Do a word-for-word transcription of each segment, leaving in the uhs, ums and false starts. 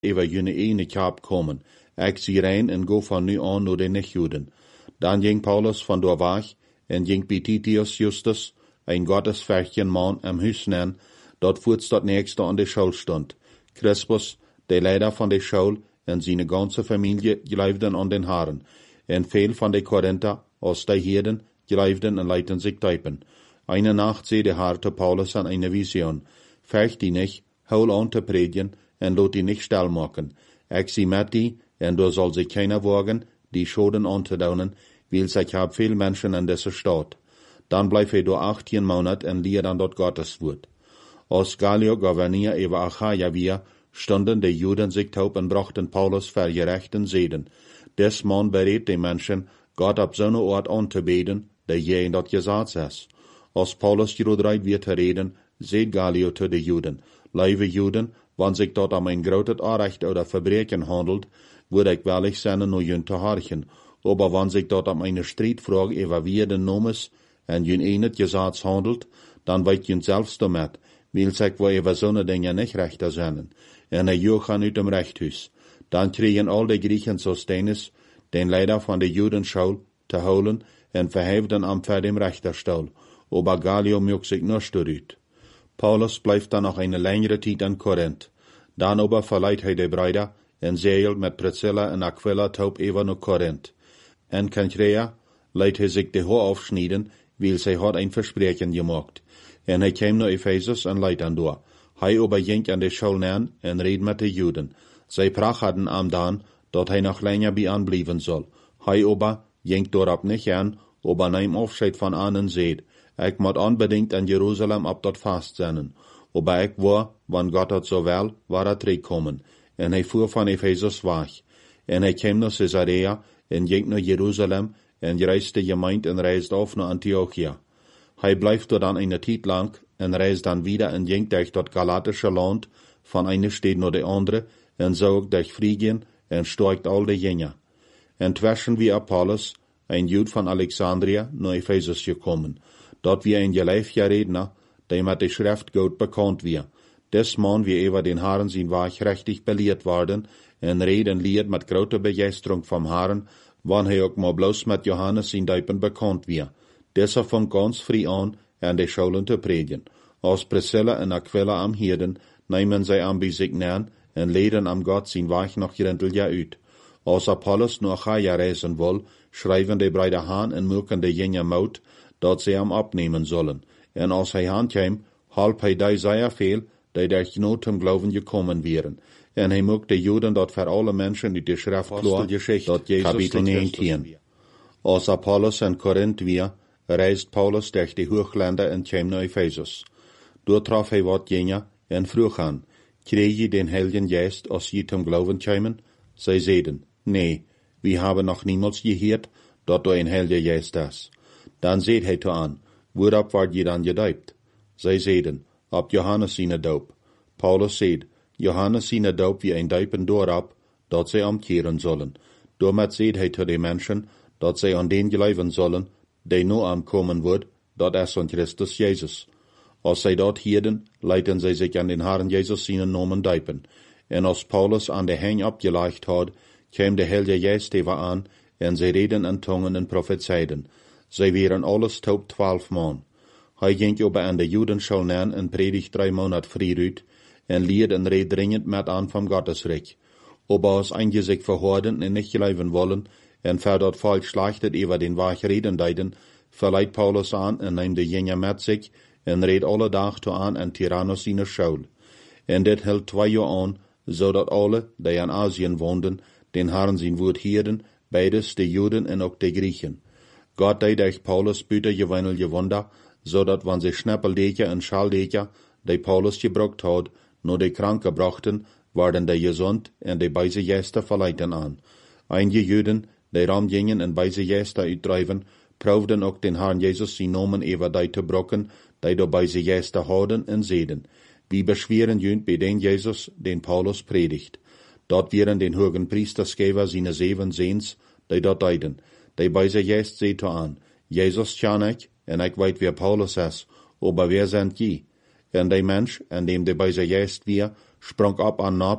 over jene ene kaap komen. Ik zie rein en go van nu aan naar de niet-Juden. Dan ging Paulus van door weg en ging bij Titius Justus, een goddesverchen man am huisnen, dat voets dat nächste aan de school stond. Crispus, de leider van de school, en zijn ganze familie geloofden aan den Herren, en veel van de Korinther, als de Heden, geloofden en leidden zich typen. Eine Nacht zei de Herr te Paulus aan eine Vision, vecht die nicht, hol aan te predigen, en laat die nicht stil maken. Ik zie met die, en door zal zich keiner wagen, die Schoden aan te doen, weil sich hab veel Menschen in deze stad. Dan blijf hij door achttien Monat en leer dan dat Gottes woord. Als Gallio Gouverneur über Achaia wir, stunden de Juden sich taub en brachten Paulus für gerechten Zeden. Des Mann berät die Menschen, Gott ab so einer Ort anzubeten, der je in dat gesagt ist. Als Paulus gerodreit wird te reden, seht Gallio zu de Juden. Lieve Juden, wann sich dort am ein großes Unrecht oder Verbrechen handelt, würde ich willig sein, nur jün zu horchen. Aber wann sich dort am eine Streitfrage über wie den Nomes en jün enet gesagt handelt, dann weet jün selbst damit, weil sich wo über so eine Dinge nicht rechter zijn. En er jochen uit dem Rechthuis. Dan kriegen al de Griechen Sostenes, den Leiter von der Judenschule, te holen en verheften am für dem Richterstuhl. Aber Gallio mögt sich nur sturut. Paulus bleibt dann noch eine längere Zeit in Korinth. Dann aber verleiht hij de Brüder en zeilt mit Priscilla en Aquila taub even naar Korinth. En Cenchrea leidt hij sich de Haar aufschneiden, weil zij hat ein Versprechen gemacht. En hij kwam naar Ephesus en leidt dan door. Hij aber ging an de Schule neer en reed met de Juden. Zij prachten am dan, dat hij nog länger bij aan blijven zal. Hij aber ging dorop nicht an, aber neem afscheid van aan en zeid, ik moet unbedingt in Jerusalem op dat vast zijn. Aber ik war, wann Gott het zo wel, war er terugkomen. En hij voer van Ephesus weg. En hij kwam naar Caesarea en ging naar Jeruzalem en reisde gemeint en reisde af naar Antiochia. Hij blijft dort dan eine tijd lang en reist dan wieder en ging durch dat galatische land, van eine stad naar de andere, en zo ook durch Phrygien en steigt al de Jünger. En zwischen wie Apollos, ein Jude von Alexandria, naar Ephesus gekommen. Dort wie ein geleifter Redner, der mit der Schrift gut bekannt wir. Des Mann wie über den Herrn sein Weg richtig belehrt worden, en reden lied mit großer Begeisterung vom Herrn, wann hij ook maar bloß mit Johannes sein Deupen bekannt wir. Deshalb von ganz früh an an de Schulen te predigen. Als Priscilla en Aquila am Hirden, nehmen zij am bij zich neer en leden am Gott sein Weg noch gerintelja uit. Als Apollos naar Achaia reisen wil, schrijven de Brüder Hahn en möken de Jünger Maut, dat zij hem opnemen zullen. En als hij aankwam, halp hij die zeer veel, die durch Not zum Glauben gekommen wären. En hij mögt de Juden dat voor alle Menschen uit de Schrift klar, dat Jezus Kapitel negentien. Als Apollos en Korinth wir, reist Paulus durch die Hochländer en kwam naar Ephesus. Dort traf hij wat Jünger en vroeg aan, kreeg je den Heiligen Geist, als je zum Glauben kwamen? Zij zeiden, nee, wir haben noch niemals gehört, dat du ein Heiliger Geist ist. Dan zeid hij toe aan, waarop word je dan gedoopt? Zij zeiden, op Johannes sine doop. Paulus zeid, Johannes sine doop wie ein Deupen doorop, dat zij omkeren zullen. Daarmet zeid hij te de mensen, dat zij aan den geloven zullen, die nu aankomen wordt, dat is aan Christus Jezus. Als zij dat hielden, leiden zij zich aan den Herrn Jezus sine Namen deupen. En als Paulus aan de heng opgelegd had, kwam de Heilige Geest even aan, en zij reden in tongen en prophezeiden. Zij waren alles taub twaalf man. Hij ging over aan de Judenschule neer en predigt drie maanden vrieruit, en leerde en reed dringend met aan van Gottesreich. Aber als einige sich verhorden en nicht geloven wollen, en ver dat volk schlachtet über den Weg reden deiden, verleiht Paulus aan en neemt de Jünger met zich, en reed alle dag toe aan en Tyrannus sine Schule. En dit hield twee jaar aan, zodat alle, die in Asien woonden, den Herrn zijn woord hielden, beides de Juden en ook de Griechen. Gott deed durch Paulus buitengewoonlijke wunder, zodat wann sie Schnäppeldeker en Schaldeker, die Paulus gebruikt had, nur de Kranken brachten, werden die gesund en de beise Gäste verleiten aan. Einige Juden, die ram gingen en beise Gäste uitdrijven, proefden ook den Herrn Jesus zijn Namen over die te brokken, die de beise Gäste hadden en zeiden. Wie beschweren jünt bij den Jesus, den Paulus predigt. Dort wären den hohen Priestergeber seine zeven Seens, die dort deiden. Die beise Gäste seht aan, Jesus tjan ik, en ik weet wie Paulus is, aber wer sind je? En die Mensch, en dem de beise Gäste wir, sprang op an nap,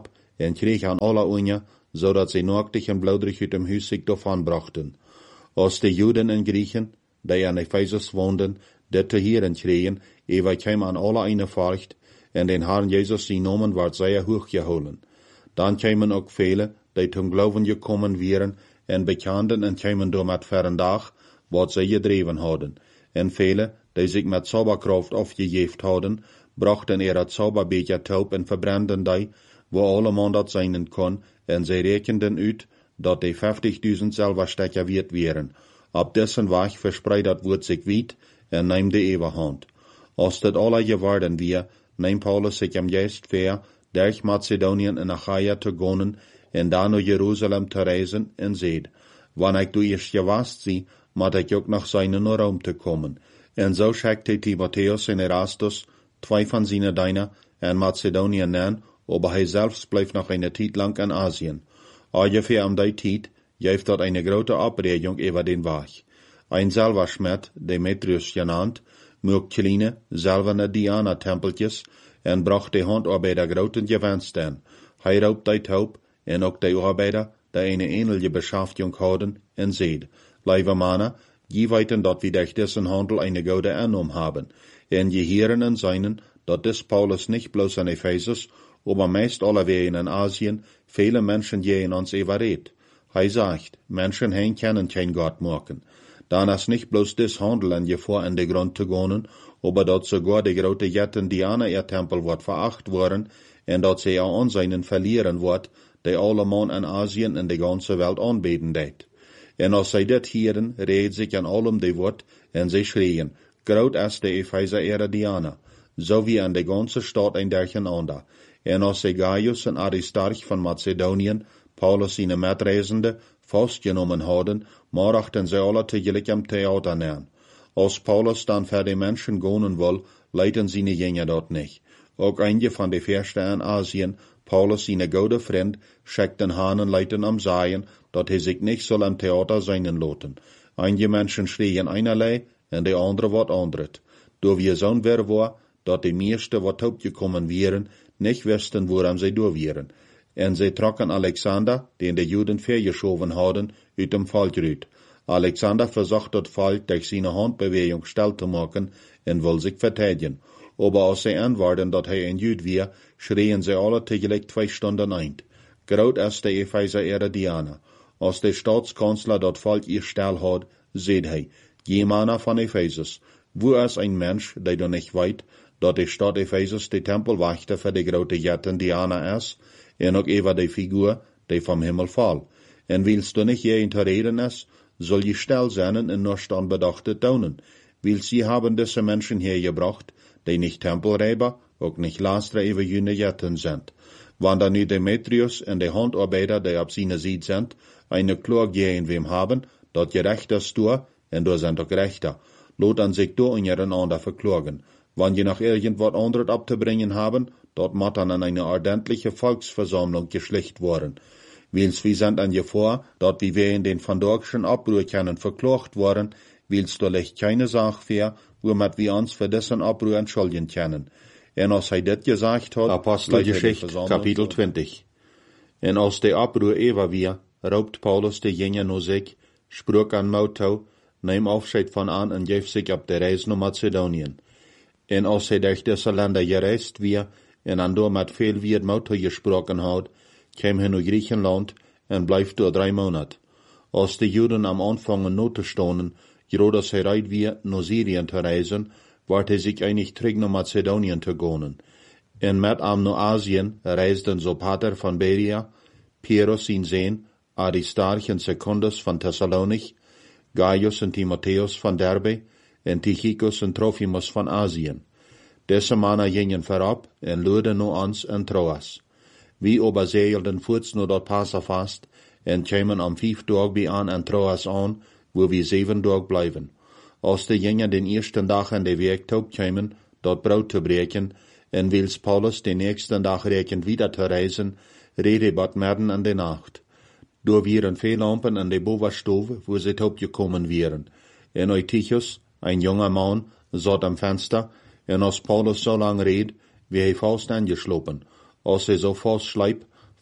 en kreeg aan alle unja, zodat ze naaktig en bloederig uit dem huis zich davon brachten. Als de Juden en Griechen, die aan Ephesus woonden, dit te heren kregen, ewe kwam aan alle eine Furcht, en den Herrn Jesus zijn namen werd zeer hooggeholen. Dan kwamen ook vele, die zum Glauben gekommen wären, en bekenden en kwamen door met verendag, wat zij gedreven hadden. En vele, die zich met zauberkracht afgegeven hadden, brachten er het zauberbeker taub en verbrandden die, wo alle man dat zijn kon, en zij rekenden uit, dat die vijftigduizend Silberstecher wert wären. Op dessen weg verspreidet wordt zich wiet, en neem de eeuwehand. Als dit alle geworden weer, neem Paulus zich am juist ver, durch Mazedonien en Achaia te gaan, en dan naar Jeruzalem te reizen, en zeid, wanneer ik door eerst gewast zie, moet ik ook nog zijn naar Rome te komen. En zo schickte Timotheus en Erastus, twee van zijn diener, en Mazedonien nemen, aber hij zelfs blijft nog een tijd lang in Azië. Ongeveer om die tijd geeft dat een grote opreding over den weg. Een Silberschmied, Demetrius genaamd, maakt kleine, zilverne Diana-tempeltjes en bracht de handarbeider grote gewensten. Hij roopt die taub en ook de arbeider, die een ähnliche beschafting hadden, en zeid, lieve mannen, je weten dat we durch dessen handel eine gute Annahme haben, en je heren en seinen, dat des Paulus nicht bloß in Ephesus, aber meist allerweil in Asien, viele Menschen je in uns überredt. Hij sagt, Menschen hein können kein Gott machen. Dan is nicht bloß des Handel in Gefahr in de Grund zu gehen, aber dat sogar de grote Jetten Diana ihr Tempel wird veracht worden, en dat sie auch Anseinen verlieren wird, die alle Mann in Asien in de ganze Welt anbeten deed. En als zij dit hieren, reed zich aan allem de woord, en zij schreien, groot is de Epheser ihre Diana, so wie an de ganze Stadt ein derchen ander. En als zij Gaius en Aristarch van Macedonien, Paulus zijn metreizende, vastgenomen hadden, machten zij alle tegelijk am Theater neer. Als Paulus dan voor de mensen gaan wil, leiden sie ne gingen dat niet. Ook einige van de versten in Asien, Paulus zijn goede vriend, schickten hanen leiten am Seien, dat hij zich niet soll am Theater zijn laten. Einige mensen schreien einerlei, en de andere wat anderet. Door wir zo'n weer war, dat de meeste wat opgekommen wären, nicht wisten waarom zij door wären. En zij trokken Alexander, den de Juden vergeschoven hadden, uit dem Volk uit. Alexander versucht dat Volk durch seine Handbewegung still te maken en wil zich verteidigen. Aber als zij antwoorden dat hij een Jud weer, schreien zij alle tegelijk twee stunden eind. Groot is de Epheser ihre Diana. Als de Staatskanzler dat Volk ihr still had, zeid hij, je mannen van Ephesus, wo is een mens, die du nicht weet, dat de stad Ephesus de tempelwachter voor de grote Jetten Diana is, en ook over de figuur, die vom Himmel val. En willst du nicht je te reden is, soll je still zijn en nur stand bedachte tonen. Willst sie haben diese Menschen hergebracht, die nicht Tempelräuber, ook nicht Laster über jene Jetten sind. Wanneer nu Demetrius en de Handarbeiter, die op zijn Seite sind, eine Klage gegen wem haben, dat gerecht ist du, en du sind auch Rechter. Lot an sich du untereinander verklagen. Wann je noch irgendwas anderes abzubringen haben, dort muss dann an eine ordentliche Volksversammlung geschlicht worden. Wils wir sind an Gefahr, dort wie wir in den vandorgschen Abbruch können verklagt worden, wils du leicht keine Sache für, womit wir uns für diesen Abbruch entschuldigen können. En als hij dit gesagt hat, Apostelgeschichte, Kapitel zwanzig. En als de Abbruch ewer wir, raubt Paulus de Jünger no sich, sprach an Mautou, neem Aufscheid von an en geef sich ab der Reis naar Mazedonien. En als hij durch diese Länder gereist wir, en an door met veel weer Mautou gesprochen had, kwam hij naar Griechenland en blijft door drei Monat. Als de Juden am Anfang not te stonden, groot hij reit wir naar Syrien te reizen, ward hij zich einig terug naar Mazedonien te gaan. En met am naar Asien reisden Sopater van Berea, Pyrrhus zijn zoon, Aristarch en Secundus van Thessalonich, Gaius en Timotheus van Derbe, en Tychicus en Trophimus van Asien. Deze mannen gingen voorop en luiden naar ons en Troas. Wie aber zeilden voorts naar dat Passafast en kwamen am vijf dag bij aan en Troas aan, wo wir zeven dag blijven. Als de Jünger den ersten dag in de week taub kwamen, dat brood te breken, en wils Paulus den nächsten dag rekend wieder te reisen, rede bad merden in de nacht. Door wieren veel lampen in de bovenstove, wo ze taub gekommen wären. En Eutychus, ein junger Mann, zat am Fenster, en als Paulus so lang red, wie hij vast angeslopen. Als hij so vast schleip,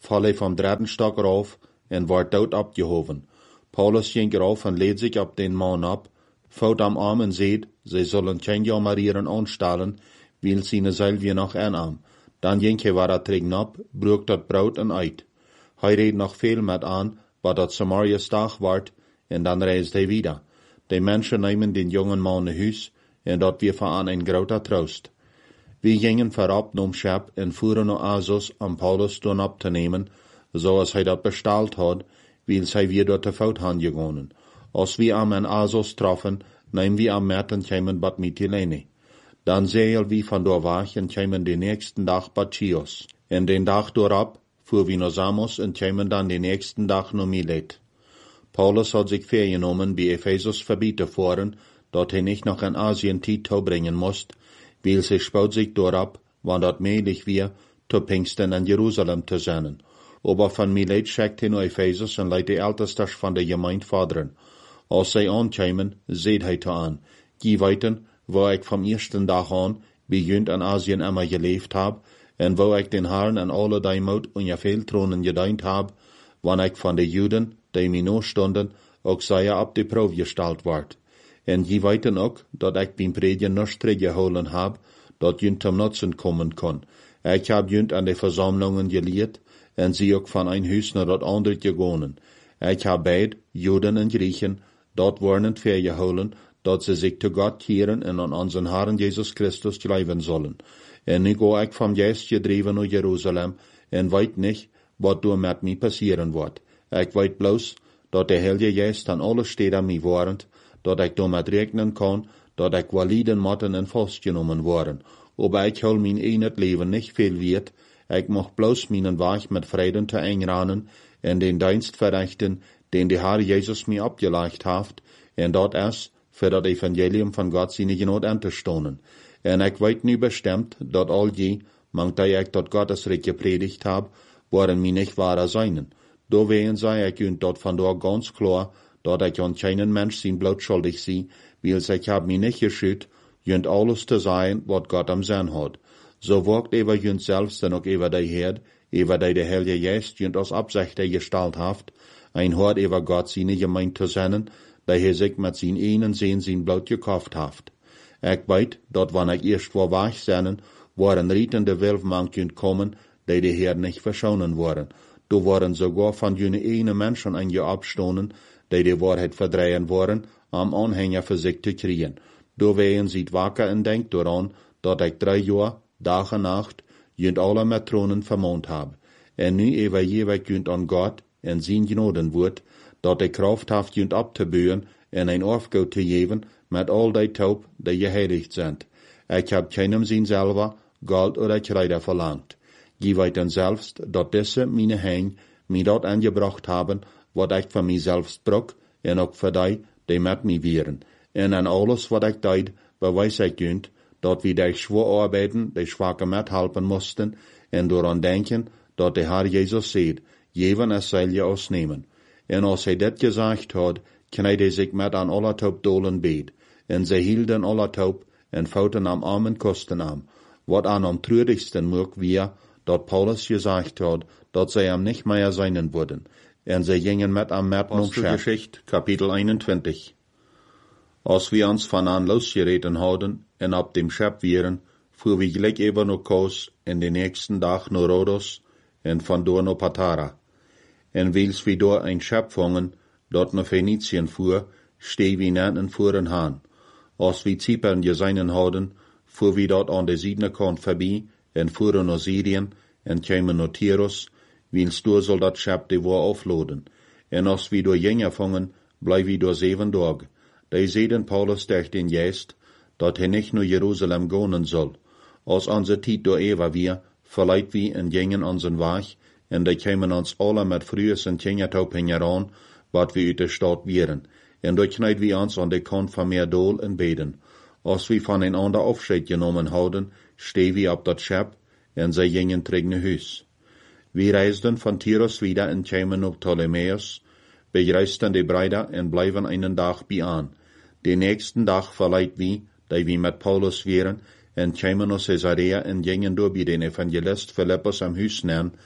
fall hij vom dritten Stock rauf en wordt dood abgehoven. Paulus ging rauf en lädt sich ab den Mann ab, faut am Arm en seht, sie sollen kein Jammerieren anstellen, weil seine Seil noch einarm. Dann ging hij waar tegen ab, brucht dat Brot en uit. Hij reed nog veel met aan, wat dat Samarias dag wordt, en dan reist hij wieder. Die Menschen nehmen den jungen Mann naar huis, en dat wir van een groter Trost. Wir gingen verab nom Schap en fuhren naar Asos, om Paulus toen op te nemen, zoals hij dat besteld had, weil zij weer door de fout han gegaan. Als wir am en Asos troffen, nehmen wir am Märten kämen bad Mytilene. Dan zeilen wir van door weg en kämen den nächsten Dag bad Chios. En den Dag doorab, fuhr wir naar Samos en kämen dan den nächsten Dag naar Milet. Paulus had sich vergenommen, bij Ephesus voorbij te voeren, dat hij niet nog in Asien tijd toebrengen moest, weil sie spout sich doorab, wann dat möglich wir, zu Pfingsten in Jerusalem te zenden. Aber van Milet schickt hij naar Ephesus en leidt de ältestes van de gemeente vaderen. Als zij aankwamen, zeed hij te aan, die weten, waar ik vom eersten dag aan, begint in Asien immer geleefd heb, en waar ik den Herrn en alle die moed ongeveel tronen gediend heb, wanneer ik van de Juden, die mij no stonden, ook zij op de proef gesteld word. En die weten ook, dat ik beim predigen nichts teruggeholen heb, dat junt zum Nutzen kommen kon. Ik heb junt aan de verzamelingen geleerd, en sie ook van een huis naar dat andere gegaan. Ik heb beid, Juden en Griechen, dat worden vergeholen, dat ze zich te God keren en aan onze Herrn Jesus Christus geloven zullen. En nu ga ik van Geest gedreven naar Jeruzalem, en weet niet, wat door met mij passeren wordt. Ik weet bloos, dat de Heilige Geest aan alle steden mij warent, dat ik door met rekenen kan, dat ik validen motten en vastgenomen worden. Aber ik hol mijn een het leven niet veel weet, ik mag bloos mijn weg met vreden te einranen, en den dienst verrichten, den de Herr Jesus mij opgelegd heeft, en dat is, voor dat Evangelium van God zijn genood aan te stonen. En ik weet nu bestemd, dat al die, mangt die ik dat Gottes Recht gepredigt heb, worden mij niet ware zijn. Doorwegen zei ik u dat vandoor ganz klar, dat ik aan keinen Mensch zijn bloot schuldig zie, weil ik heb mij niet geschütt, junt alles te zijn, wat God am zijn had. So wacht over junt zelfs dan ook over die Heer, over die de Heilige Geest junt als Absichte gestalt haft, ein Hort over God zijn gemeint te zenden, die hij zich met zijn einen Sehen zijn bloot gekauft haft. Ik weet, dat wanneer ik eerst voor weg zijn, waren rietende Wilfmann kunt komen, die de Heer niet verschonen worden. Du waren sogar van jene ene Menschen an je abstonen, die de Wahrheit verdrehen worden, am Anhänger für sich te kriegen. Du wehen sie wacker en denkt daran, dat ik drei Jahr, Dag en Nacht, junt alle Matronen vermont hab. En nu ewer jeweg junt an Gott en zijn genoden wordt, dat de Kraft haft junt ab te beuren en een Aufgau te geven met al die taub, die geheiligt zijn. Ik heb keinem zijn selber Gold oder Kleider verlangt. Je weten zelfs dat deze meine Hein mij dat aangebracht hebben, wat ik van mij zelfs brok, en ook voor die, die met mij wieren. En aan alles wat ik deed, bewijs ik junt, dat we die schwer arbeiden, die schwache methelpen moesten, en dooraan denken, dat de Herr Jesus zegt, jeven es zal je ausnemen. En als hij dit gezegd had, kneidde hij zich met aan alle taub dolen beet, en zij hielden alle taub, en fouten am armen kosten am. Wat aan am treurigsten mocht wir, dat Paulus gezegd had, dat zij hem nicht mehr zijn würden. En zij gingen met am Merten um Geschichte, Kapitel eenentwintig. Als wir uns von an losgereten hadden, en ab dem Schep wieren, fuhr wir gleich eben naar Kos, en den nächsten Dag naar Rhodos, en van door naar Patara. En wils wir door ein Schep vangen, dat naar Phoeniciën fuhr, steh wir net en fuhren haan. Als wir Zypern geseinen hadden, fuhr wir dort an de Siednerkant voorbij, en fuhren naar Syrien, en kwamen naar Tyrus, wils door soll dat Schep de war aufladen. En als wir door Jünger vangen, bleib wir door zeven Tage. Die zeiden Paulus durch den Geist, dat hij nicht naar Jerusalem gaan soll. Als onze tijd door Eva wir, verleiht wir en gingen onze Weg, en die kwamen ons alle met Frühes en Kingertaub heran, wat wir uit de stad wieren. En door kneid wir ons aan de kant van meer dool en beden. Als wir van een ander afscheid genomen hadden, steh wir op dat Schep, en zij gingen terug naar huis. Wir reisden van Tyrus wieder en kwamen op Ptolemäus, begreisten de Brüder en blijven einen Dag bij aan. Den nächsten Dag verleiht wir, die wir mit Paulus wären, en kwamen naar Caesarea en gingen door bij den Evangelist Philippus am Huis nemen,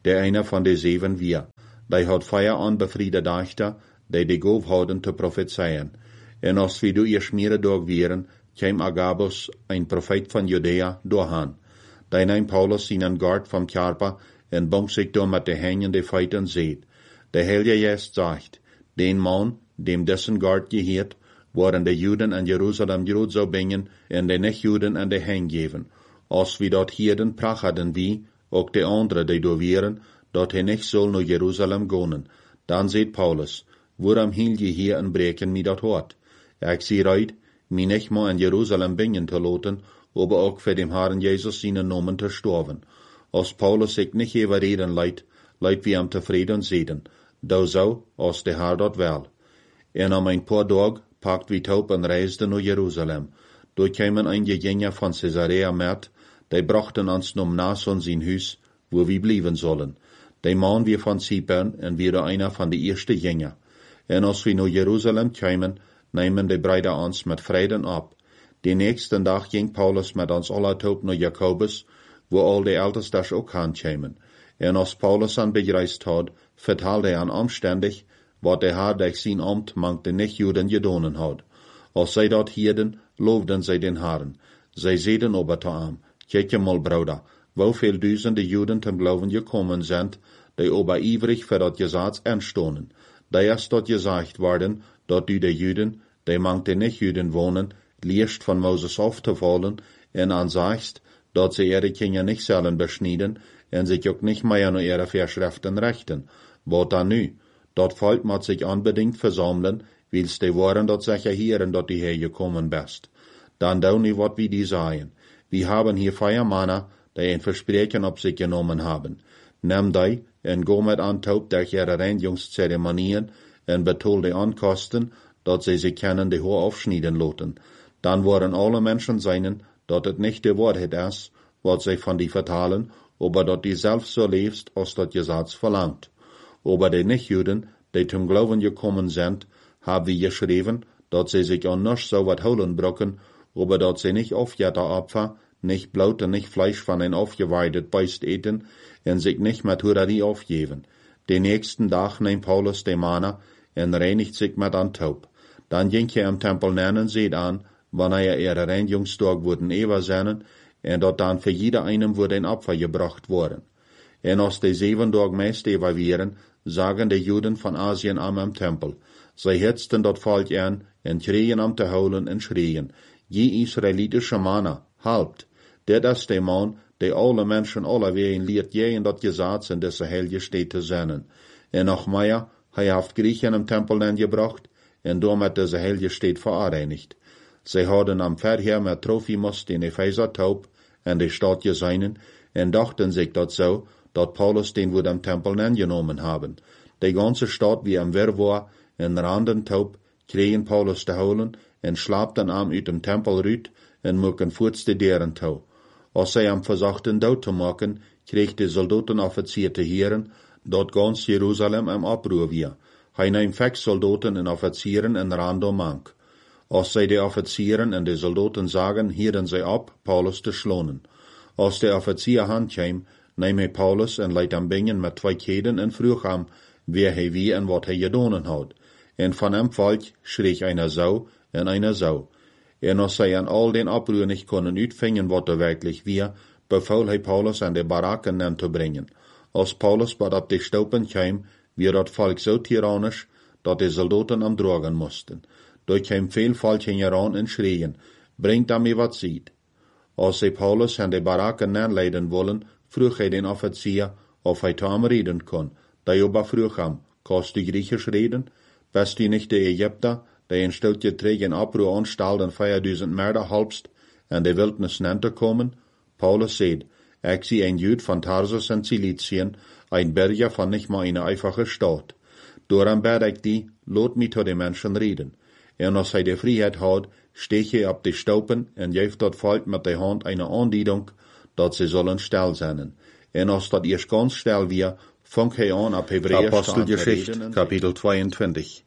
der einer van de zeven weer. Die had vijf onbevriede dachten, die de goof houden te profetseien. En als we door eerst meer dag wieren, kwam Agabus, een profeet van Judea, doorhaan. Die neemt Paulus zijn gard van Karpa en bonk zich door met de hangende feiten zeet. De Heilige Geest zegt, den man, dem dessen gard geheert, worden de Juden in Jeruzalem groot zou brengen en de niet-Juden aan de hang geven. Als we dat hierden prachten wie, ook de anderen die door wieren, dat hij niet zal naar Jeruzalem gaan. Dan zegt Paulus, waarom hield je hier en breken mij dat hart? Ik zie uit, mij niet maar in Jeruzalem brengen te laten, aber ook voor dem Herrn Jezus zijn namen te sterven. Als Paulus zich niet overreden leidt, leidt we hem tevreden zitten. Dat zou, als de Herr dat wel. En om een paar dag pakt we op en reisden naar Jeruzalem. Door kwamen einige Jünger van Caesarea met, die brachten ons naar Mnason zijn huis, wo we blijven zullen. Die man weer van Cypern en weer einer van de eerste Jünger. En als we naar Jeruzalem kwamen, nemen de Brüder ons met vreden op. De nächsten dag ging Paulus met ons alle top naar Jacobus, wo al de Ältestes ook gaan kwamen. En als Paulus aan bereist had, vertelde hij omstandig, wat de Herr durch zijn Amt mank de nicht-Juden gedonen had. Als zij dat hierden, loofden zij den Herrn. Zij zeiden over te hem, kijk je mal, Bruder, hoeveel duizenden Juden ten geloven gekommen zijn, die oberijverig voor dat gezag aanstonden. Da is dat gezegd worden, dat u de Juden, die mank de nicht-Juden wonen, leerst van Moses af te vallen, en aanzegst, dat ze ihre Kinder nicht zullen beschneiden, en zich ook nicht mehr naar ihre Verschriften rechten. Wat dan nu? Dat volk moet zich unbedingt versammeln, wils de waren dat zich hieren dat die Heer gekommen best. Dan doen we wat we die zeggen. We haben hier vier Männer, die ein Versprechen op zich genomen haben. Neem die en go met antaup durch ihre Reinigungszeremonien en betaal de Ankosten, dat ze zich kunnen de Haar afschneiden laten. Dan worden alle Menschen seinen, dat het nicht de Wahrheit is, wat zij van die vertalen, aber dat die zelf so leefst, als dat Gesetz verlangt. Aber die Nicht-Juden, die zum Glauben gekommen sind, haben wir geschrieben, dat sie sich an nichts so wat holen brocken, aber dat sie nicht aufjährte Opfer, nicht Blut und nicht Fleisch von ein aufgeweidet Beist eten, und sich nicht mit Hurerie aufgeben. Den nächsten Tag nimmt Paulus de Mana und reinigt sich mit Antaub. Dann ging er im Tempel nennen seht an, wann er ihre Reinigungstag wurden ewer seinen, und dort dann für jeder einem wurde ein Opfer gebracht worden. Und als die sieben Tag meist evaluieren, sagen die Juden von Asien am im Tempel. Sie hetzten dort Volk an, und kriegen am te holen und schrien, je israelitische Männer, halbt, der ist der Mann, der alle Menschen alle wegen lehrt je in dat Gesetz in diese heilige Städte sennen. Und noch mehr, er hat Griechen im Tempel gebracht, und damit diese heilige Städte vereinigt. Sie hadden am Verheer mit Trophimus den Epheser taub, en de Stadt geseinen, en dachten sich dat so, dat Paulus den wohl am Tempel angenommen haben. Die ganze Stadt wie am Wirrwarr, en randen taub, kregen Paulus te holen, en schlapten am uit dem Tempel rüt, en moeken voets de deren tau. Als zij am versuchten dood te maken, kreeg de Soldatenoffizier te heren, dat ganz Jeruzalem am Abruhr wir. Hij neemt vijf Soldaten en Offizieren en rando mank. Als zij de Offizieren en de Soldaten sagen, hielden zij op, Paulus te schlonen. Als de Offizier handkwam, neem hij Paulus en leidt hem bingen met twee keden en vroeg hem, wer hij wie en wat hij gedonen had. En van hem volk schreeg einer zo en einer zo. En als zij aan al den Abruhr nicht konden uitvingen wat er wirklich wir, befahl hij Paulus aan de barakken nem te brengen. Als Paulus wat op de stopen kwam, weer dat volk zo tyrannisch, dat de Soldaten am drogen moesten. Door kwam veel volk heran en schreien, brengt hem wat ziet. Als zij Paulus aan de barakken neerleiden willen, vroeg hij den Offizier, of hij te hem reden kon. Die ober vroeg hem, kannst du Griechisch reden? Bist du nicht der Ägypter, der in stoutje tegen Abruhr anstalten vierduizend Mörder halbst, en de Wildnis nente komen? Paulus zei, ik zie een Jude van Tarsus en Ciliciën, ein Berger van nicht mal eine einfache Stadt. Daarom bid ik die, laat mij tot de mensen reden. En als hij de vrijheid had, steeg hij op de stopen en geeft dat volk met de hand eine aandiedung, dat ze zullen stil zijn. En als dat eerst ganz stil weer, vangt hij aan op Hebräisch Apostelgeschichte, Kapitel tweeëntwintig.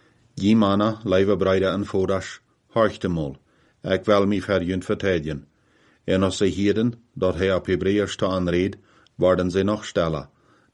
Je mannen, lieve Brüder en vaders, horchte mal, ik wil mij voor jullie vertellen. En als zij hielden, dat hij op Hebräisch te aanreed, worden zij nog stiller.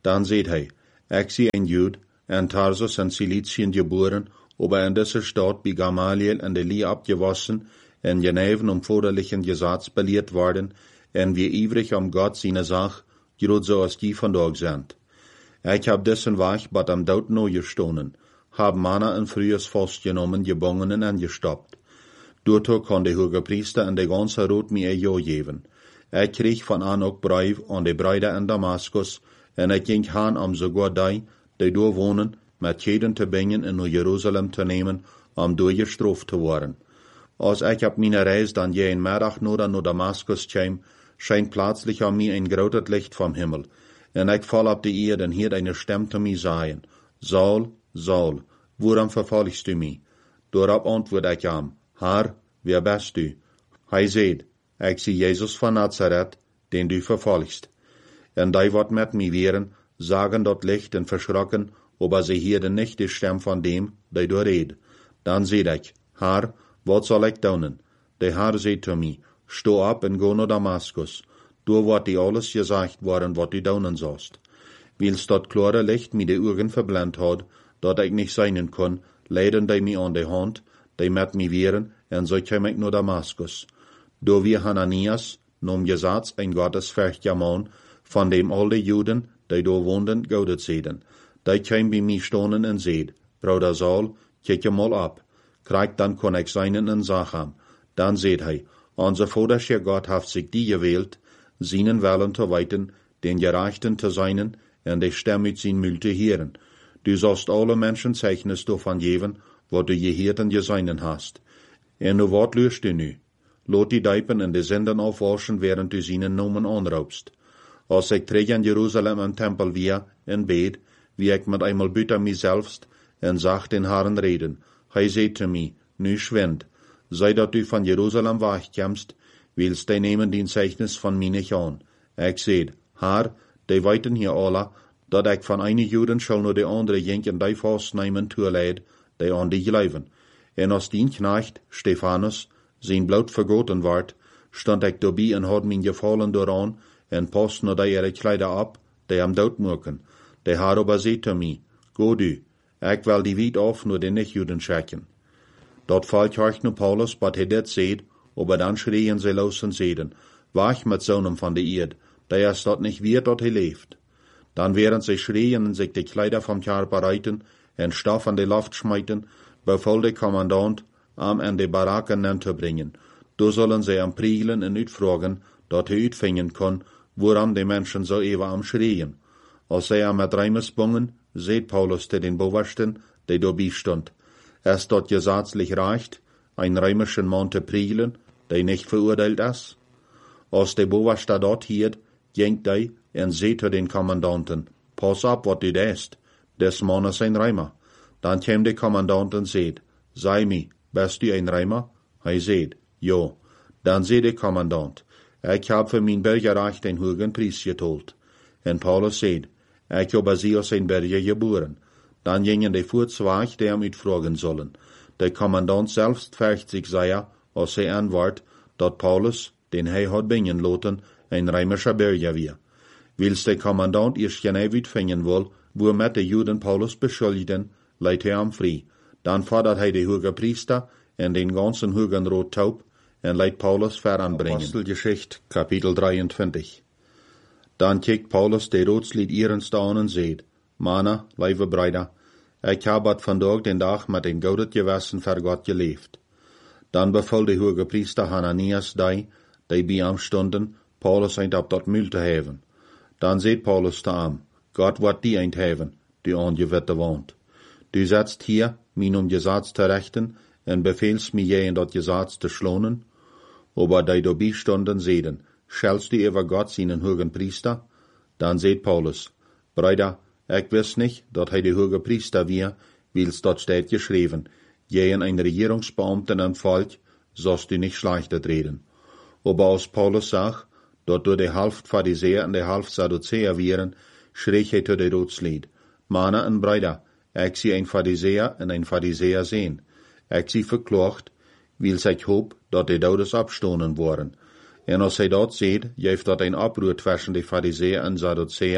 Dan zeet hij, ik zie een Jood, in Tarsus in Ciliciën geboren, aber in dieser Stadt bij Gamaliel in de Lie abgewassen, in Geneven um vorderlichen Gesetz belehrt worden, en wie ivrig om Gott seine Sach, groot zoals die vandaag sind. Ich hab dessen Weg bat am Dood neu gestonen, hab Mana in frühes festgenommen, gebongen en angestoppt. Daartoe kon de hoge priester en de ganze Rot mir ein Ja geben. Ich kreeg van an ook Brief an de Brüder in Damaskus, en ich ging han om sogar die, die daar wohnen, met jeden te brengen en naar Jerusalem te nemen, om door gestraft te worden. Als ich op mijn reis dan je een middag naar naar Damaskus kwam, schijnt plötzlich an mir ein großes Licht vom Himmel, en ich fall op die Erde en hiert eine Stimme zu mir sagen, Saul, Saul, warum verfolgst du mich? Daarop antwoord ich ihm, Herr, wer bist du? Hij zei, ich zie Jesus von Nazareth, den du verfolgst. En die wat met mij wären, sagen dat Licht en verschrocken, aber sie hierden nicht die Stimme von dem, der du red. Dann zei ich, Herr, wat soll ich doen? Der Herr zei zu mir, steh ab en go naar Damaskus. Daar wordt die alles gesagt worden, wat du doen sollst. Wils dat klare Licht mir de Augen verblendt had, dat ich nicht sein kon, leiden die mir an de Hand, die met mij wären, en so kam ich naar Damaskus. Daar wir Hananias, nom Gesetz ein gottesfürchtiger Mann, von dem all die Juden, die daar woonden, goudet zeiden. Die kam bij mij stonen en zeid, Bruder Saul, kijk je mal ab. Krijg dan kon ik seinen en sagen. Dan zeid hij, onze vadersche Gott heeft zich die gewählt, seinen Willen te weiten, den Gerechten te seinen, en de stem uit zijn mund te hören. Du sollst alle Menschen Zeichnis davon geben, wat du gehört en geseinen hast. En nu wat lust du nu? Lot die Deipen en de Sünden aufwaschen, während du seinen Namen anraubst. Als ich terug in Jerusalem im Tempel wir, en bed, wie ich mit einmal büter mich selbst, en sag den Herrn reden. Hij zei zu mir, nu schwind, sei dat du von Jerusalem wegkommst, willst du nehmen den Zeichnis von mir nicht an. Ich seid, Herr, die weiten hier alle, dat ich von einen Juden schall nur die andere jenken die fastnehmen toeleid, die an die glauben. En als dien Knecht, Stephanus, sein Blut vergoten ward, stand ich dabei en had mein Gefallen daran, en post nur die ihre Kleider ab, die am Dood moeken. Der Herr aber zei zu mir, go du, ich will die weit auf nur den Nicht-Juden schicken. Dort fällt euch nur Paulus, bat he dit seht, aber dann schrien sie los und seiden, wach mit Sohnem von der Erde, der es dort nicht wird, dort he lebt. Dann während sie schrien und sich die Kleider vom Körper reiten, en Stoff an die Luft schmeiten, befahl der Kommandant, am an die Baraken zu bringen. Da sollen sie am Prielen und uitfragen, dort he uitfingen kann, woran die Menschen so ewa am schrien. Als sie am mit Reimes bungen, seht Paulus zu den Bewachten, die dabei stund. Es dort gesetzlich reicht, ein römischen Mann zu prielen, der nicht verurteilt ist. Als der Bewachter dort hielt, ging die und seht zu den Kommandanten, pass ab, wat du dest, des Mann ist ein Römer. Dann kam der Kommandant und seht, sei mi, bist du ein Römer? Er seht, jo. Dann seht der Kommandant, ich hab für mein Bürgerrecht den hohen Preis getollt. Und Paulus seht, ich habe sie aus ein Bürger geboren. Dann gingen die Furzweig, die ihm uitfragen sollen. Der Kommandant selbst fürcht sich sehr, als er antwortet, dat Paulus, den er hat bringen lassen, ein römischer Bürger war. Wils der Kommandant erst genau uitfingen will, wo mit den Juden Paulus beschuldigten, leidt er am frei. Dann fordert er die hoge Priester und den ganzen hogen Rat taub und leidt Paulus voranbringen. Apostelgeschichte, Kapitel dreiundzwanzig. Dann kijkt Paulus de Ratslied ernst an und seht, Mana, lieve Brüder, ich hab hat vandaag den Tag mit den Goudet gewassen für Gott gelebt. Dann befahl der hoge Priester Hananias die, die bei ihm stunden, Paulus eint ab dat Mühl zu haben. Dann seht Paulus zu ihm, Gott wird die eint haben, die angewitte wohnt. Du setzt hier, min um Gesetz zu rechten, und befehlst mir je in dat Gesetz zu schlonen, aber die dabei stunden sehen, schellst du über Gott seinen hohen Priester? Dann seht Paulus, Brüder, ich wiss nicht, dat hij de hoge Priester wir, wils dort steht geschrieben, jehen ein Regierungsbeamten im Volk, sollst du nicht schlechtet reden. Aber als Paulus sagt, dort durch die Halft Pharisäer und die Halft Sadduzäer wären, schrie er zu der Ratslied, Mana und Brüder, ich sie ein Pharisäer und ein Pharisäer sehen. Ich sie verklacht, wils ich hoop, dat die Daudes abstonen worden. En als hij dat seht, geeft dat ein Abrut zwischen die Pharisäer und Sadduzäer,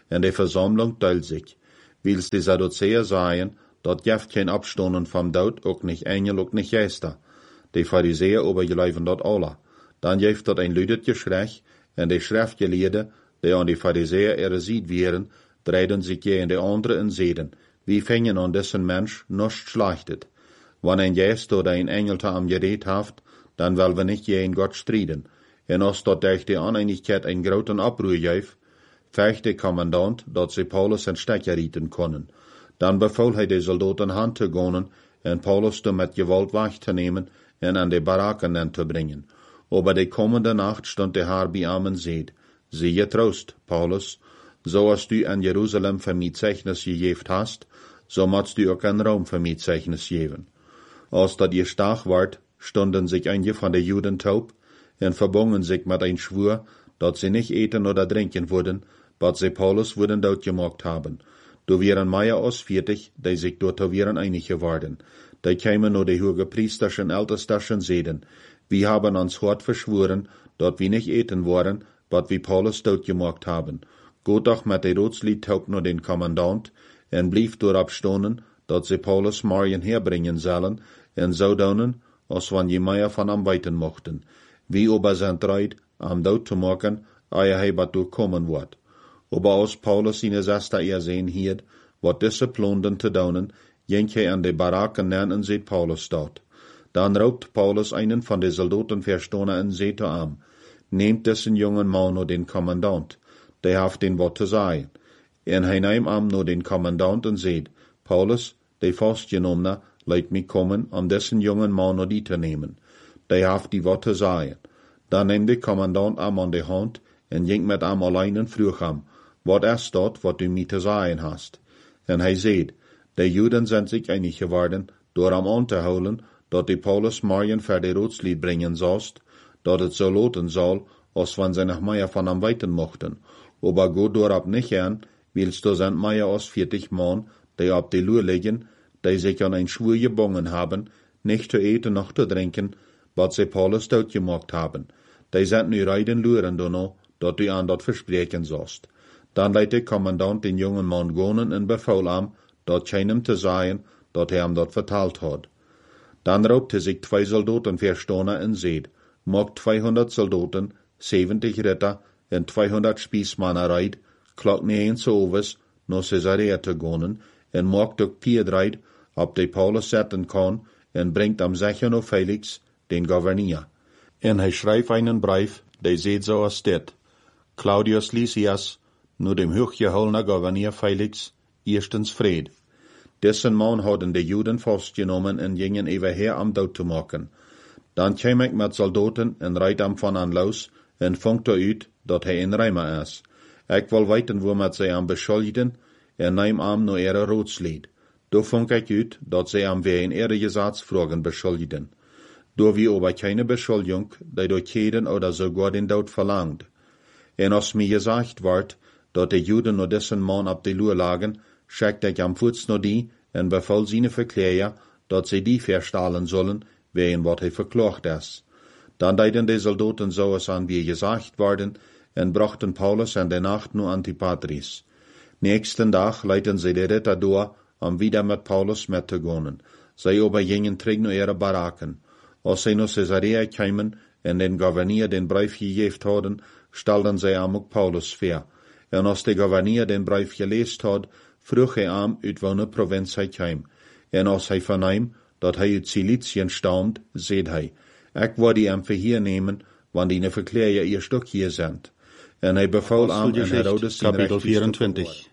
en de Versammlung teilt sich. Wils die Sadduzäer sagen, dort jeft kein Abstonden vom Dood, auch nicht Engel, auch nicht Geister. Die Pharisäer aber geloven dort alle. Dann jeft dort ein lüdet Geschrei, en de Schriftgelehrden, die an die Pharisäer eresied wären, dreiden sich je in de andere in Seden. Wie fängen an dessen Mensch nicht schlachtet. Wann ein Geist oder ein Engel am Gerät haft, dann will wir nicht je in Gott striden. En als dort durch die Uneinigkeit ein großen Abruhr jeuf, fecht der Kommandant, dat sie Paulus in Stecker rieten können. Dann befahl er de Soldaten Hand zu gehen, en Paulus da mit Gewalt wegzunehmen en an die Baraken zu bringen. Aber die kommende Nacht stund der Herr bei Amen seht. Siehe Trost, Paulus, so als du an Jerusalem für mich Zeichnis gegeben hast, so machst du auch an Rom für mich Zeichnis geben. Als dat ihr stark wart, stunden sich einige von den Juden taub, en verbogen sich mit ein Schwur, dat sie nicht eten oder trinken würden, bat sie Paulus würden dort gemacht haben. Du wären Meier ausviertig, die sich dort wären einig geworden. Die kämen nur die hohe Priesterschen Ältesterschen Seden. Wir haben uns hart verschworen, dat wir nicht eten wollen, wat wir Paulus dort gemacht haben. Gut auch mit der Rotslied taub nur den Kommandant, en blieb dort abstonen, dat sie Paulus morgen herbringen sollen, en so donen, als wann je Meier von am weiten mochten. Wie aber sind reid, am Dood zu machen, eie hij wat durchkommen wird. Aber als Paulus seine Sester ersehen hielt, wat diese Plonden zu donen, jenk hij an de Baraken nennen sieht Paulus dort. Dann raubt Paulus einen von den Soldaten verstohne en seht am. Nehmt dessen jungen Mann nur den Kommandant, der haft den Wort zu sagen. En hij neemt am nur den Kommandant en seht, Paulus, der fastgenommene, leit mich kommen, um dessen jungen Mann nur die zu nehmen. Der haft die Worte sagen. Dann nehmt der Kommandant am an die Hand en ging mit am allein früh am. Wat ist dort, wat du mir zu sagen hast? En hij seht, die Juden sind sich einig geworden, door am anzuholen, dat die Paulus morgen für die Rotslied bringen sollst, dat het so loten soll, als wann sie nach Meier von am weiten mochten. Aber go dorab nicht an, willst du sind Meier aus vierzig Mann, die ab die Lur liegen, die sich an ein Schwur gebungen haben, nicht zu eten noch zu trinken, wat sie Paulus dort gemacht haben. Die sind nu reiden luren du no, dat du an dat verspreken sollst. Dann leidt der Kommandant den jungen Mann gonen en befahl am, dat keinem zu sagen, dat er ihm dat vertalt hat. Dann raubte sich zwei Soldaten verstohne en seht, mocht zweihundert Soldaten, siebzig Ritter en zweihundert Spießmannen reit, klock neen zu overs, no Caesarea te gonen, en mocht ook Piedreit, ob de Paulus zetten kan, en bringt am Sechen auf Felix, den Gouverneur. En hij schreibt einen Brief, der seht so als dit. Claudius Lysias, nur dem hochgeholner Gouverneur Felix, erstens Fred. Dessen Mann hadden de Juden fastgenommen en gingen evenher am Dood te maken. Dan kwam ik met Soldaten en rijd am van an los en funkt uit dat hij een Rijmer is. Ik wil weten wo met zij am beschuldigden en neem am no ihre Rotslied. Do funk ik uit dat zij am weer in ihre Gesatzfragen beschuldigden. Do wie aber keine Beschuldigung, die durch jeden oder sogar den Tod verlangt. En als mir gesagt ward, dat de Juden nur dessen Mann ab de Lur lagen, schickt ich am Fuß nur die en befahl seine Verkläger, dat sie die verstahlen sollen, wegen wat hij verklacht ist. Dann deiden die Soldaten so es an wie gesagt worden, en brachten Paulus in der Nacht nur Antipatris. Nächsten Tag leiten sie die Ritter durch, um wieder mit Paulus mitzugehen. Sie aber gingen träg nur ihre Baraken. Als sie nach Caesarea kamen en den Gouverneur den Brief gegeben hadden, stellten sie am auch Paulus vor. En als der Gouverneur den Brief gelesen hat, vroeg hij am uit welke Provinz hij kwam. En als hij vernahm, dat hij uit Ciliciën stammt, seht hij, ik wil die am verhier nemen, want die verkläger ihr Stück hier sind. En hij befahl am en Herodes zijn Kapitel vierentwintig.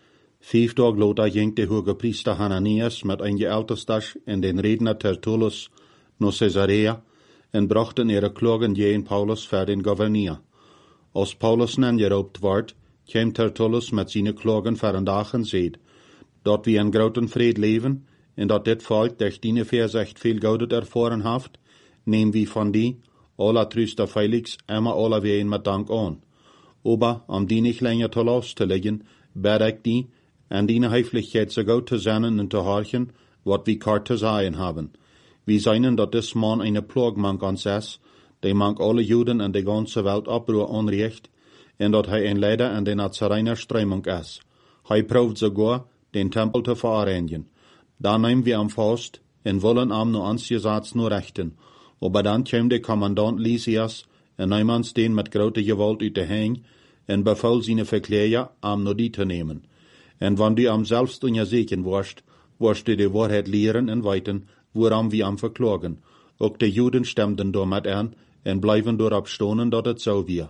Vijf dagen later ging de hoge priester Hananias met een geältestas en den Redner Tertullus naar Caesarea en brachten ihre Klagen gegen Paulus voor den Gouverneur. Als Paulus nangeroopt wordt, kwam Tertullus met zijn Klagen voor een dag en zeid, dat we in groten vrede leven en dat dit volk durch die Verzicht viel Goudet erfahren haft, nehmen wir von die, aller tröster Felix, immer aller wehen mit Dank an. Aber, um die nicht länger zu Last zu legen, bete ich die, an die Höflichkeit so gut zu sein und zu horchen, wat wir kart zu sagen haben. Wir seien, dat dis Mann eine Plage mank uns ist, die mank alle Juden in der ganzen Welt Abbruch anricht, en dat hij een leider aan de Nazarener strömung is. Hij proeft sogar, den Tempel te vereinigen. Dan nehmen wir am vast en wollen am no ansjesats no rechten. Aber dan kwam de commandant Lysias en neemt den met grote gewalt uit de heen en beval zijn verkleger am no die te nemen. En wann du am selbst unjerzeken warst, warst du de waarheid leren en weten, waarom wir am verklagen. Ook de Juden stemden door met aan en blijven doorop stonen dat het zo weer.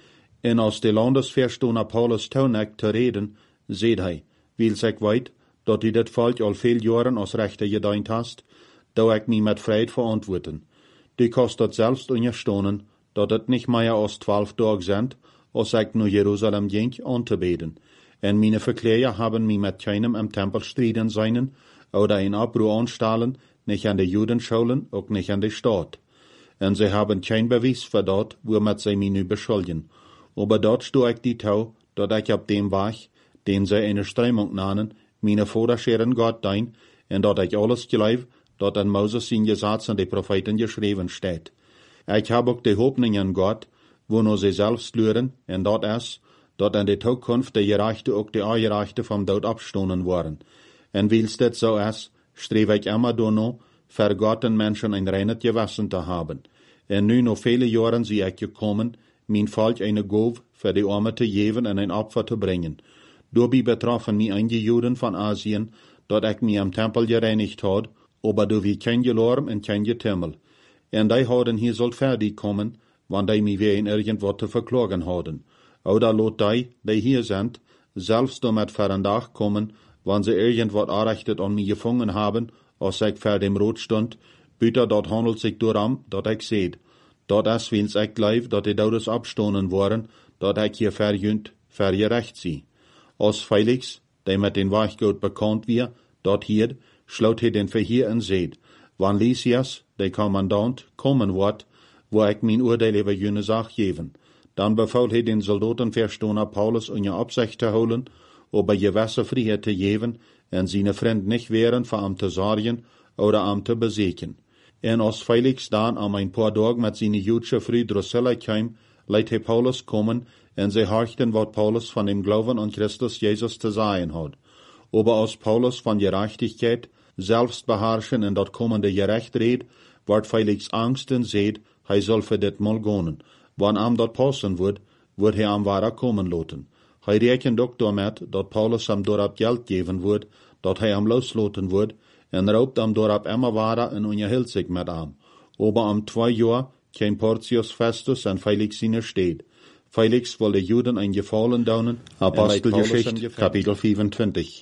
En als de landesverstoner Paulus toenek te reden, zeed hij, wil ik weet, dat u dit volk al veel jaren als rechter gedient hast, dat ik mij met vrijheid verantwoorden. Du kost dat zelfs onderstonen, dat het niet meer als twaalf dagen zijn, als ik naar Jeruzalem ging aan te beden. En mijn verkleger hebben mij met keinem im Tempel strijden zijn, oder een oproer aanstellen, nicht an de Judenschulen, ook nicht an de Staat. En ze hebben geen bewijs voor dat, waarmee zij mij nu beschuldigen. Aber dort stoe ik die toe, dat ik op dem weg, den zij in de strömung namen, mijn voorderscheren God dien, en dat ik alles geloof, dat in Moses zijn Gesetz en de Propheten geschreven staat. Ik heb ook de hoopning in God, wo ze zelfs leren, en dat is, dat in de toekomst de gerechte ook de ongerechte vom dood opstonen worden. En wils dit zo is, streef ik immer doorno, voor God en mensen een reines gewissen te hebben. En nu nog vele jaren zie ik gekomen, mijn volk een goof voor de armen te geven en een opfer te brengen. Daarbij betroffen mij einige Juden van Asien, dat ik mij am Tempel gereinigt had, aber du wie kein Gelorm en kein Getimmel. En die hadden hier zult fertig komen, want die mij weer in irgendwat te verklagen hadden. Oder lot die, die hier zijn, zelfs door met voor een dag komen, wanneer ze irgendwat aanrechtet aan mij gevangen hebben, als ik voor dem rood stond, buiten dat handelt zich daarom, dat ik zeed. Dat is wils ik geloof, dat de douders opstonen worden, dat ik hier verjunt, vergerecht zie. Als Felix, die met den Weichgoed bekend weer, dat hier, sloot hij den verheer en zeed. Wanneer Lysias, de commandant, komen wordt, wo ik mijn oordeel over jene zaak geven. Dan beval hij den soldatenverstoner Paulus in je opzicht te houden, over gewisse vrijheid te geven en zijn vriend niet weren voor hem te zorgen oder hem te bezeken. En als Felix dan am een paar dagen met zijn Joodse vrouw Drusilla kwam, liet hij Paulus komen en zij horchten wat Paulus van dem Glauben an Christus Jesus te zeggen had. Aber als Paulus van gerechtigheid, selbst beherrschen en dat kommende gerecht reed, wordt Felix angst en zeed, hij zal voor dit mal gonen. Wanneer hem dat passen wordt, wordt hij hem ware komen laten. Hij rekent ook daarmet dat Paulus hem doorop geld geven wordt, dat hij hem losloten wordt, en roopt hem doorop immer ware en onderhield zich met hem. Aber am twee jaar kwam Porcius Festus en Felix in steed. Felix wil de Juden een gevallen doen, Apostelgeschichte, kapitel vierentwintig.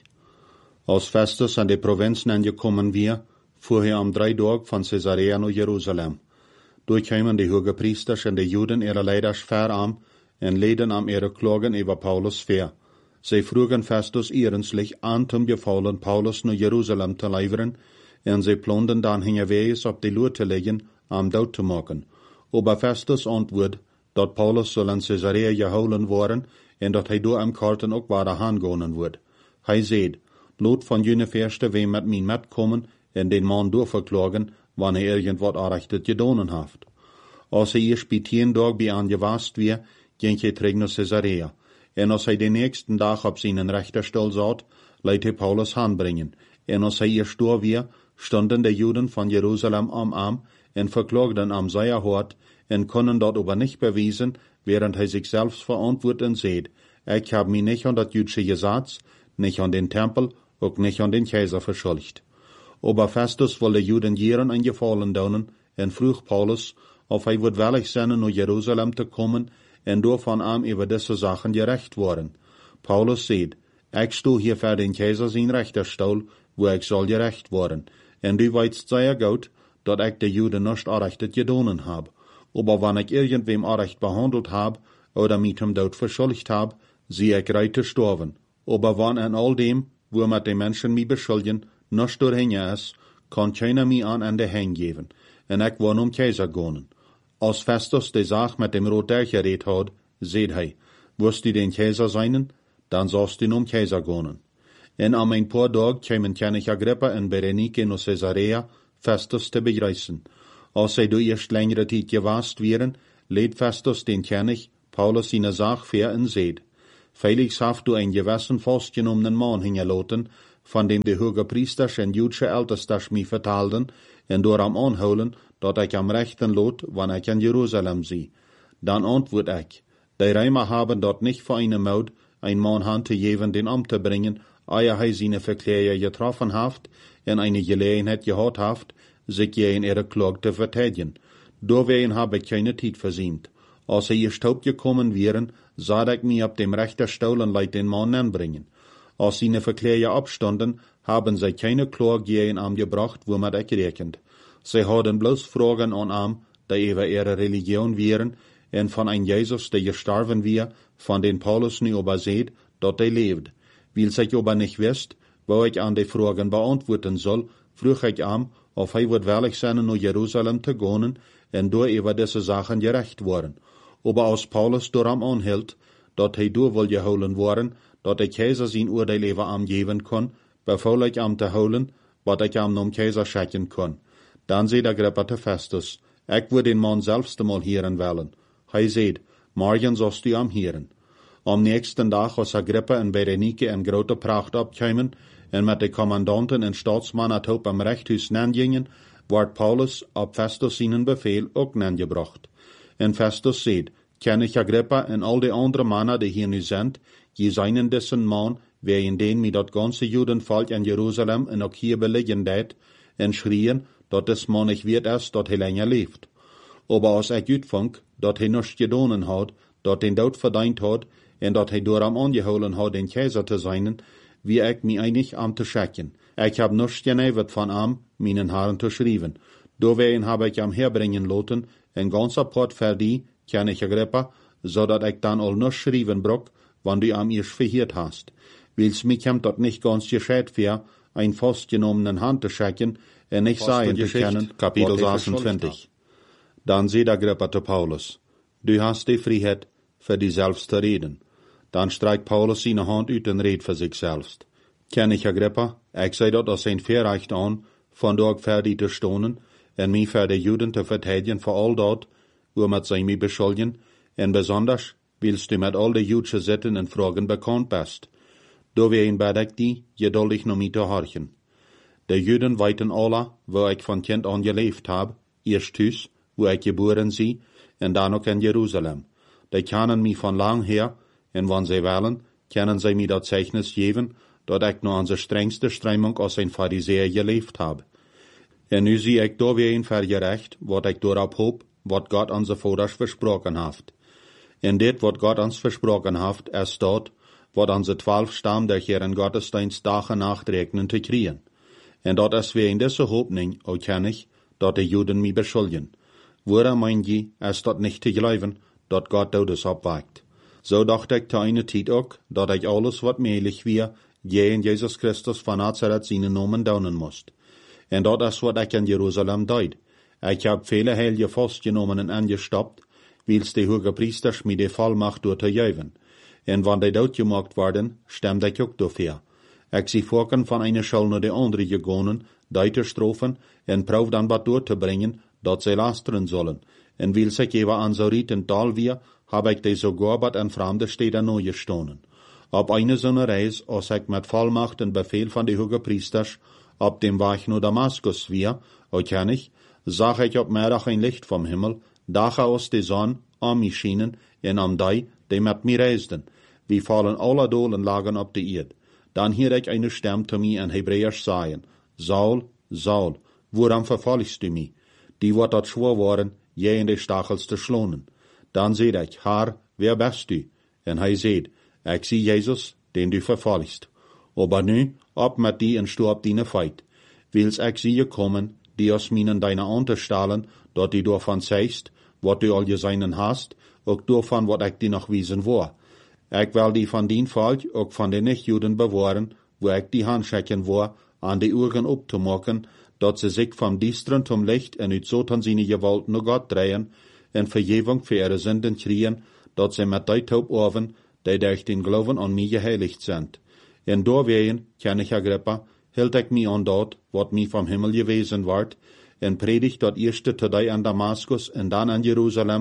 Als Festus aan de provincie aangekomen weer, voer hij am drie dagen van Caesarea naar Jeruzalem. Door kwamen de hoge priesters en de Juden ihre leiders ver aan en leden am ihre klagen over Paulus ver. Zij vroegen Festus ernstig aan om bevallen Paulus naar Jeruzalem te leveren, en zij planden dan hingewees op de loer te leggen, am dood te maken. Aber Festus antwoord, dat Paulus zal in Caesarea gehouden worden, en dat hij door am karten ook waar aangonen wordt. Hij zeid, Lot van jene verste wem met mij metkomen en den man doorverklagen, wanneer hij irgendwat aanrechtet gedonen heeft. Als hij eerst bij tien dag bij aangewast weer, ging hij terug naar Caesarea. En als hij de nächsten dag op zijn rechterstoel zat, liet hij Paulus aanbrengen. En als hij eerst door weer, stonden de Juden van Jeruzalem am arm en verklaagden am zeer hard en konden dat aber niet bewijzen, während hij zich zelfs verantwoord en zeid, ik heb mij niet aan dat Jüdische Gesetz, nicht an den Tempel, ook nicht an den Kaiser verschuldigt. Aber Festus wollte Juden jeren een gefallen doen en vroeg Paulus, of hij would willig zijn naar Jeruzalem te komen en door van hem over deze zaken gerecht worden. Paulus zeid, ik sto hier voor den Kaiser zijn rechterstoel, wo ik zal gerecht worden, en du weißt zeer goed, dat ik de Juden nicht aanrechtet gedonen heb. Aber wann ik irgendwem aanrecht behandelt heb, oder mit hem dood verschuldigt heb, zie ik reit te sterven. Aber wann in all dem, wo met de mensen mij beschuldigen, nicht doorheen is, kan keiner mij aan en de heen geven, en ik wil om Keizer gonen. Als Festus de zaak met dem Roter gereed had, zeid hij, wirst du den Keizer zijn, dan zost du om Keizer gonen. En am een paar dag kwamen König Agrippa en Berenike naar Caesarea, Festus te begrijzen. Als zij door eerst längere tijd gewaast werden, leed Festus den König, Paulus seine Sache fair en seed. Felix haft du ein gewissen vastgenommenen Mann hingeloten, von dem de hoge priesters en judische ältesters mij vertaalden, en door hem aanhouden, dat ik am rechten lot, wanneer ik in Jeruzalem zie. Dan antwoord ik, die Rijmer haben dort nicht für eine Maud, ein Mann hand te geven den Amt te bringen, eer hij seine Verkläger getroffen haft, en eine Gelegenheit gehad haft, sich je in ihre Klage te verteidigen. Doorwegen habe ich keine Tijd verzient. Als sie gestaubt gekommen wären, sah ich mich ab dem rechter Staulen leid den Mann anbringen. Als seine Verkläger abstanden, haben sie keine Klage gegen ihn gebracht, wo man ich rechnet. Sie hadden bloß Fragen an ihm, die über ihre Religion wären, en von ein Jesus, der gestorben wär, von den Paulus nu aber seht, dort er lebt. Weil sich aber nicht wisst, wo ich an die Fragen beantworten soll, frug ich ihm, ob er wird willig sein, nach Jerusalem zu gehen, en door über diese Sachen gerecht worden. Aber als Paulus door am anhielt, dat hij door wil gehouden worden, dat de keizer zijn oordeel over am geven kon, beval ik am te houden, wat ik am nom keizer schicken kon. Dan zei Agrippa te Festus, ik wil den man zelfs te mal hieren willen. Hij zei, morgen zost u am hieren. Am nächsten dag als Agrippa en Berenike en grote pracht opkwamen, en met de commandanten en staatsmannen op am rechthuis nangingen, wordt Paulus op Festus zijn bevel ook nangebracht. En Festus zei, ken ik Agrippa en al de andere mannen die hier nu zijn, je zijn dessen man, wegen den mij dat ganze Judenvolk in Jeruzalem en ook hier beliggen deed, en schrien, dat des man nicht wird erst, dat hij länger leeft. Aber als ik uitvang, dat hij nichts gedonen had, dat den dood verdient had, en dat hij door hem aangehouden had den keizer te zijn, wie ik mij einig am te schicken. Ik heb nichts geneverd van hem, meinen Herren te schrijven. Doorwegen heb ik hem herbringen laten, en ganz apart voor die, ken ik Agrippa, zodat ik dan al nichts schrijven brok, wann du am ihr verhiert hast. Wils mich hem dat nicht ganz gescheit für, ein festgenommenen Hand zu schicken, en nicht sagen zu kennen, Kapitel sechsundzwanzig. Dan zei Agrippa te Paulus, du hast die Freiheit, für dich selbst zu reden. Dan streikt Paulus seine Hand uit en redt für sich selbst. Ken ich Agrippa, ik zei dat als een Verrecht an, von dort fertig te stonen, en mij für de Juden te verteidigen voor al dat, womit zij mij beschuldigen, en besonders, willst du mit all de Judische Sitten en Fragen bekannt bist. Doorwegen bid ik die, geduldig naar mij te horchen. De Juden weten alle, wo ik van kind aan geleefd heb, eerst thuis, wo ik geboren zie, en dan ook in Jeruzalem. Die kennen mij van lang her, en wanneer zij willen, kunnen zij mij dat Zeichnis geven, dat ik naar onze strengste stremming als een Pharisäer geleefd heb. En nu zie ik doorwegen vergerecht, wat ik doorop hoop, wat God onze vaders versproken heeft. En dit wat God ons versproken heeft, is dat, wat onze twaalf stam der Herren Gottesdienst dag en nacht rekenen te kriegen. En dat is wegen deze hoopning, ook ken ik, dat de Juden mij beschuldigen. Woran mein je, is dat niet te geloven, dat God Todes opwekt. Zo dacht ik te eine tijd ook, dat ik alles wat meelig weer, je in Jezus Christus van Nazareth zijn nomen daunen moest. En dat is wat ik in Jeruzalem deed. Ik heb vele heilige vastgenomen en angestapt, wils de hoge priesters mij de volmacht door te geven. En wanneer die doodgemaakt worden, stemde ik ook dafür. Ik zie vorken van eine schul naar de andere gegonen, die te strofen, en proef dan wat door te brengen, dat zij lasteren zullen. En wils ik even aan zo riet en tal weer, heb ik die sogar wat aan vreemde steden nooit gestonen. Op eine zo'n reis, als ik met volmacht en bevel van de hoge priesters, op dem Weg naar Damaskus weer, ook ken ik, zag ik op middag een licht vom Himmel, dagen aus de zon, aan mij schijnen, en aan die, die met mij reisden. Wie vallen alle dolen lagen op de eerd. Dan hier ik eine stem te mij in Hebräisch sagen, Saul, Saul, waarom verfolgst du mij? Die wordt dat schwor worden, je in de stachels te schlonen. Dan zei ik, Herr, wer bist du? En hij zei, ik zie Jezus, den du verfolgst. Aber nu, op met die en stu op die feit. Wils ik zie je komen, die aus minen deine Unterstahlen, dat die daarvan zeigst, wat du al geseinen hast, ook daarvan wat ik die nog wiesen woor. Ik wil die van dien volk, ook van de nicht-Juden bewaren, wo ik die handschikken woor, aan de ogen op te maken, dat ze zich van diesteren zum Licht en uit zotan zijn gewalt naar God drehen, en vergeving voor ihre Sünden kriegen, dat ze met die taub oven, die durch den Glauben an mij geheiligt zijn. En doorwegen, ken ik Agrippa, hield ik mij aan dat, wat mij vom Himmel gewezen wordt, en predigt dat eerste te die aan Damaskus en dan aan Jeruzalem,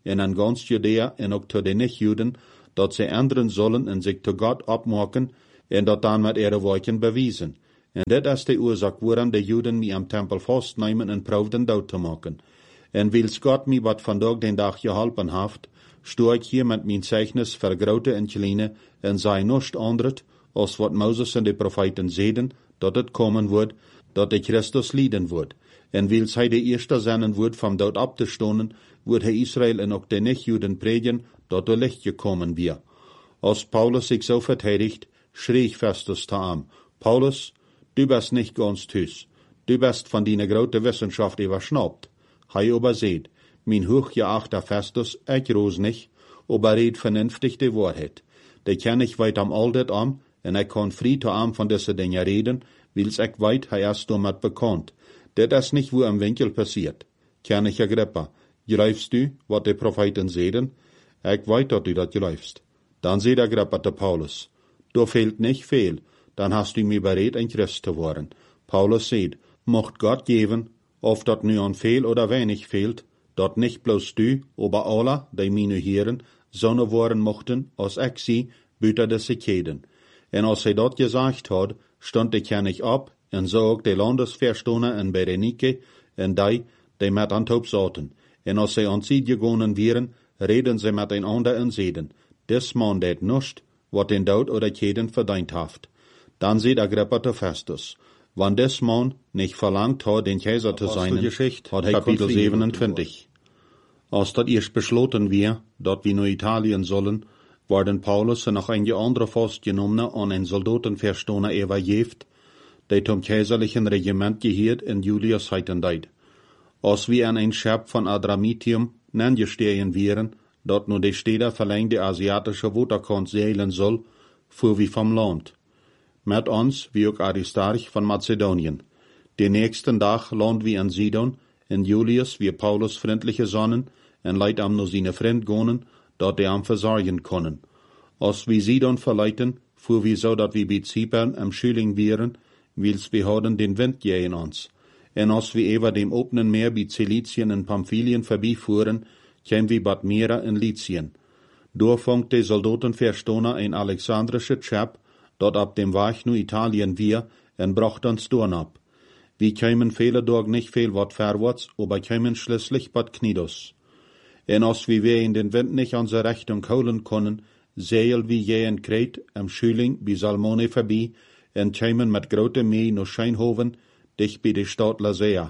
en an ganz Judäa en ook tot de nicht-Juden, dat ze anderen zullen en zich tot God opmaken en dat dan met ihre werken bewijzen. En dit is de oorzaak waarom de Juden mij am tempel vastnemen en proefden dood te maken. En wils God mij wat vandaag den dag geholpen heeft, stoor ik hier met mijn zeichnis voor grote en kleine en zei niets anderes als wat Moses en de profeten zeiden, dat het komen wordt, dat de Christus lijden wordt. En wils hij de eerste zijn wordt van dood op te stonen, wordt hij Israël en ook de nicht-Juden predigen, dat er licht gekomen weer. Als Paulus zich zo verteidigt, schrie ich Festus te aan: Paulus, du bist nicht ganz thuis. Du bist von deiner grote Wissenschaft überschnappt. Hij überseht: Mein hochgeachter Festus, ich roos nicht, aber red vernünftig die Wahrheit. De ken ich weit am Aldet am, en ich kann frei te am von diese Dinge reden, wils ich weit hij erst damit bekannt. Dit is nicht wo im Winkel passiert. Ken ich Agrippa, geloofst du, wat de Propheten zeiden? Ich weet dat du dat geloofst. Dan zei Agrippa te Paulus: Du fehlt nicht viel, dann hast du mir bereit, ein Christ zu worden. Paulus sagt: Mocht Gott geben, of dat nu an viel oder wenig fehlt, dat nicht bloß du, aber alle, die meine Herren, sonne worden mochten, als ich sie, büter de Sekeden. En als hij dat gesagt had, stond de König op, en zo ook de Landesverstoner en Berenike, en die, die met aan top zaten. En als zij aan zee gegonen waren, reden zij met einander en zeiden: Des man deed nichts, wat den dood oder Keden verdient haft. Dan zei Agrippa te Festus: Wann des man nicht verlangt hat, den Kaiser zu sein, hat Kapitel siebenundzwanzig. Als dat eerst besloten wir, dat wir naar Italien sollen, worden Paulus en nog einige andere vastgenommenen aan een soldatenverstoner übergeben, die zum kaiserlichen Regiment gehört in Julius heitendeit. Als wir an ein Schab von Adramitium nangestehen wären, dat nur de Städter verlängde asiatische Waterkant zeilen soll, fuhr wir vom Land. Mit uns wie auch Aristarch von Mazedonien. Den nächsten Tag land wir in Sidon, in Julius wie Paulus freundliche Sonnen, en leid am nur seine Freund gonen, dat de am versorgen können. Als wir Sidon verleiten, fuhr wir so, dat wir bei Zypern am Schüling wären, wils wir hadden den Wind gehen uns. En als wir über dem openen Meer bei Cilicien en Pamphylien vorbeifuhren, kämen wir bad Mera in Lycien. Door vangt de Soldatenverstoner ein alexandrische Chap, dat ab dem Weg nu Italien wir, en bracht uns dorn ab. Wir kämen viele Tag nicht viel wat vorwärts, aber kämen schließlich bad Knidus. En als wir wir in den Wind nicht an der Richtung holen können, seil wie je in Kret, am Schüling, bis Salmone vorbei, en kämen mit grote Mee no Scheinhoven, dicht bei der Stadt Lasea.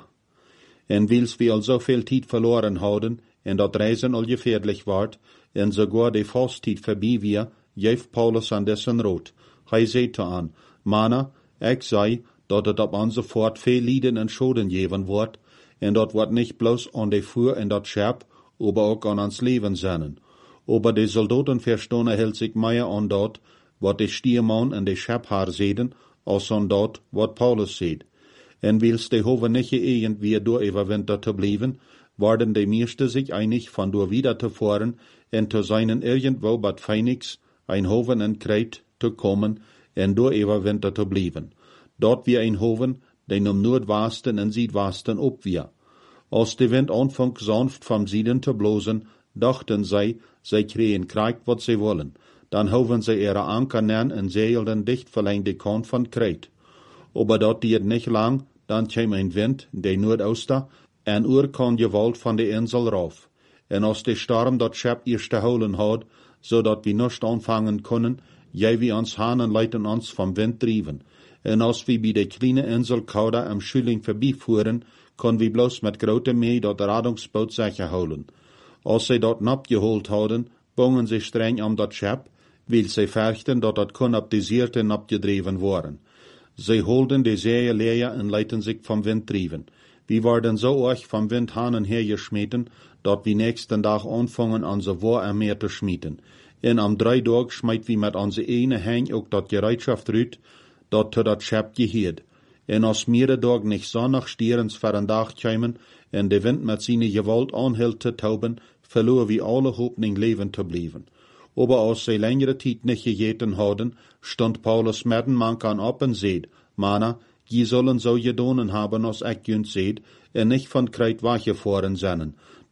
En wils wir al so viel Tijd verloren hadden, en dat Reisen al gefährlich ward, en sogar de Fastzeit vorbei wir, geeft Paulus an dessen Rot. Hij zei an: Mana, ich sei, dat het op onze voort veel Lieden en Schoden geven wordt, en dat wordt nicht bloß an de Fuhr en dat Schap, aber auch an ans Leben sennen. Aber de Soldatenverstoner hält sich mehr an dat, wat de Stiermann en de Schaphaar zeiden, als an dat, wat Paulus zeid. En wils de hoven nicht irgendwie door überwintert te blijven, worden de meeste sich einig van door wieder te fahren en te seinen irgendwo bad Phoenix, ein Hoven en Kreit, te komen en door überwintert te blijven. Dort wie ein Hoven, den um Noordwesten en Südwesten op wir. Als de Wind anfang sanft vom Süden te blosen, dachten zij, zij kregen Krieg wat zij wollen. Dan hoven zij ihre Anker nen en zeilden dicht verlängde Kant van Kreit. Aber dat diert nicht lang, dan kwam ein Wind, de Noordooster, en oer kan gewalt van de Insel rauf. En als de Storm dat Schep eerst te holen had, zodat wir nicht anfangen können, jij wie ons Hahnen leiten ons vom Wind driven. En als wir bei de kleine Insel Kauda am Schüling vorbeifuhren, kon wir bloß mit grote Mee dat Radungsboot sicher holen. Als zij dat napgeholt hadden, bongen sie streng am dat Schep, weil sie fürchten, dat dat kon op de Zierte napgedreven worden. Sie holden de Seie leer en leiten sich vom Wind driven. Wir worden so euch vom Wind Hahnen hergeschmeten, dat wir nächsten Tag anfangen an so War am Meer zu schmieden. En am drei Tag schmeit wir mit onze ene Hein ook dat Gereitschaft rüt, dat te dat Schep geheerd. En als mehrere Tag nicht zonnig stierens voor een dag kwamen en de Wind met seine Gewalt aanhield te tauben, verloor wir alle Hoffnung leven te blijven. Aber als sie längere Zeit nicht gegeten hadden, stond Paulus met een mank aan op en zeid: Mana, die sollen so gedonen haben, als ich jüns seid, en nicht von Kreit weggefahren sennen.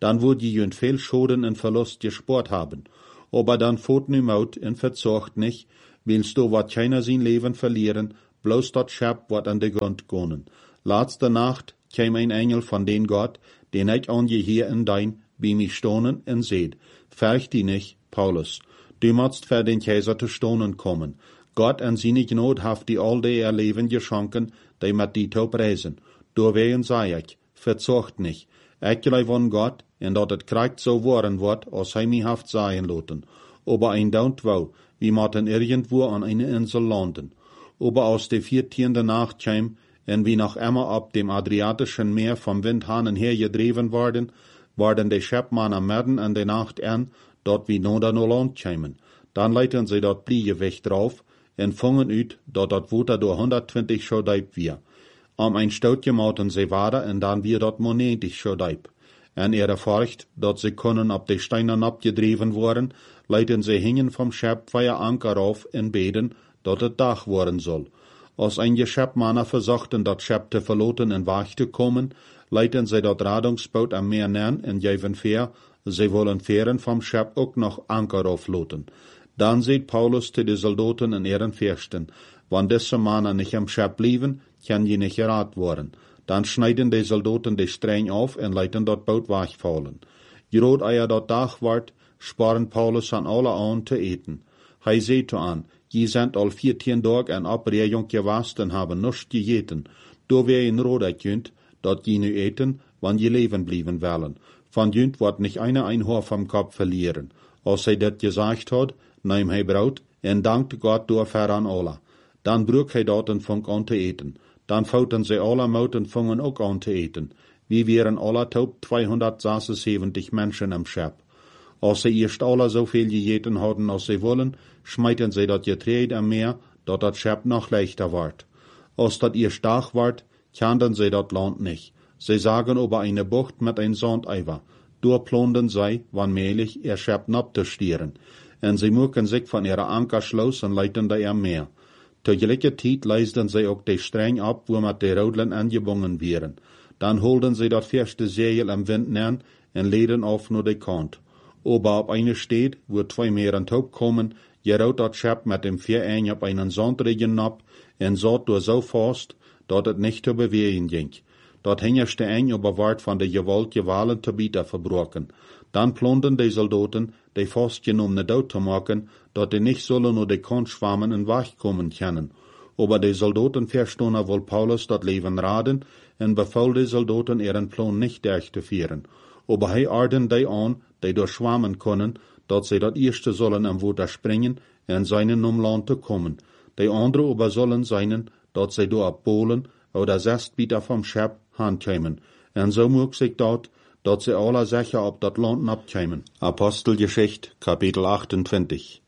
dann würd je jünt viel Schoden und Verlust gespart haben. Aber dann fort nu maut und verzocht nicht, willst du wat keiner sein Leben verlieren, bloß dat Schab wat an de Grund gonen. Letzte Nacht käm ein Engel von den Gott, den ich an je hier in dein, wie mich stonen und seht. Färcht die nicht, Paulus. Du musst für den Kaiser zu stonen kommen. Gott an seine Gnade haft die all die ihr Leben geschenken, die mit die taub reisen. Durchwegen sei ich, verzocht nicht. Ich glaube von Gott, und dat het krijgt so worden wird, als hij mich haft sein lassen. Aber ein Daunt wou, wie maten irgendwo an eine Insel landen. Aber aus der vierzehnten Nacht käm, und wie noch immer ab dem Adriatischen Meer vom Windhahnen her gedreven worden, waren die Schäppmann am Merden an der Nacht an, dort wie noda no Land kämen. Dann leiten sie dort Pliege weg drauf, und fangen ut, dort dat Water door hundertzwanzig Schodeip wir. Am ein Stoutje mauten sie wader, und dann wir dort monetig Schodeip. En ihre Furcht, dat sie können ab de Steinen abgedreven worden, leiten sie hingen vom Schäpp feier Anker auf und beten, dat het Dach worden soll. Als ein Geschäppmanner versuchten, dat Schäpp te verloten en Wach te kommen, leiten sie dat Radungsboot am Meer nern en geven fair, sie wollen fähren vom Schäpp ook noch Anker aufloten. Dann sieht Paulus zu de Soldaten in ihren Fürsten, wann diese Männer nicht am Schäpp blieben, kann je nicht gerat worden. Dann schneiden die Soldaten die Streng auf und leiten dort Boot wegfallen. Gerot eier dort Dach ward, sparen Paulus an alle an zu eten. Hij seht an, je sind al vierzehn Tag en Abregung gewast en haben nichts gegeten. Do wer in Roda könnt, dort je nu eten, wann je leben blieben wollen. Von jünt wird nicht eine ein Haar vom Kopf verlieren. Als hij dat gesagt hat, nehm hij Braut en dankt Gott door an alle. Dann brug hij dort en fang an te eten. Dann fouten sie alle Maut und fangen auch an zu eten. Wir wären alle taub zweihundertsechsundsiebzig Menschen am Schäpp. Als sie erst alle so viel gegeten hatten, als sie wollen, schmeiten sie dat Getreide am Meer, dat dat Schäpp noch leichter ward. Als dat ihr stark ward, kannten sie dat Land nicht. Sie sagen über eine Bucht mit ein Sandeiver. Durchplonden sie, wann mählich, ihr Schäpp abzustieren. Und sie mucken sich von ihrer Anker schloss und leiten da am Meer. Zur gleichen Zeit leisten sie auch die Streng ab, wo mit den Rodlen angebunden wären. Dann holden sie das erste Segel am Wind nern und leden auf nur die Kant. Aber auf eine steht, wo zwei Meeren taub kommen, gerot das Schäpp mit dem Vierein auf einen Sandregen ab und saht durch so fast, dat het nicht zu bewegen ging. Dat hingerste Eng aber ward von der Gewalt gewalen te bieten verbrochen. Dann plonten die Soldaten, die fastgenommene dood te maken, dat die nicht sollen nur die Kant schwammen und wegkommen können. Aber die Soldaten verstonden wohl Paulus dat Leben raden und befahl die Soldaten ihren Plan nicht durchzuführen. Aber hij arden die an, die durch schwammen können, dat sie dat erste sollen am Water springen und seinen um Land zu kommen. Die andere aber sollen seinen, dat sie door ab Polen oder Zestbieter vom Schäpp handkämen. Und so mög sich dort, dat sie alle sicher ab dat Land abkämen. Apostelgeschichte, Kapitel achtundzwanzig.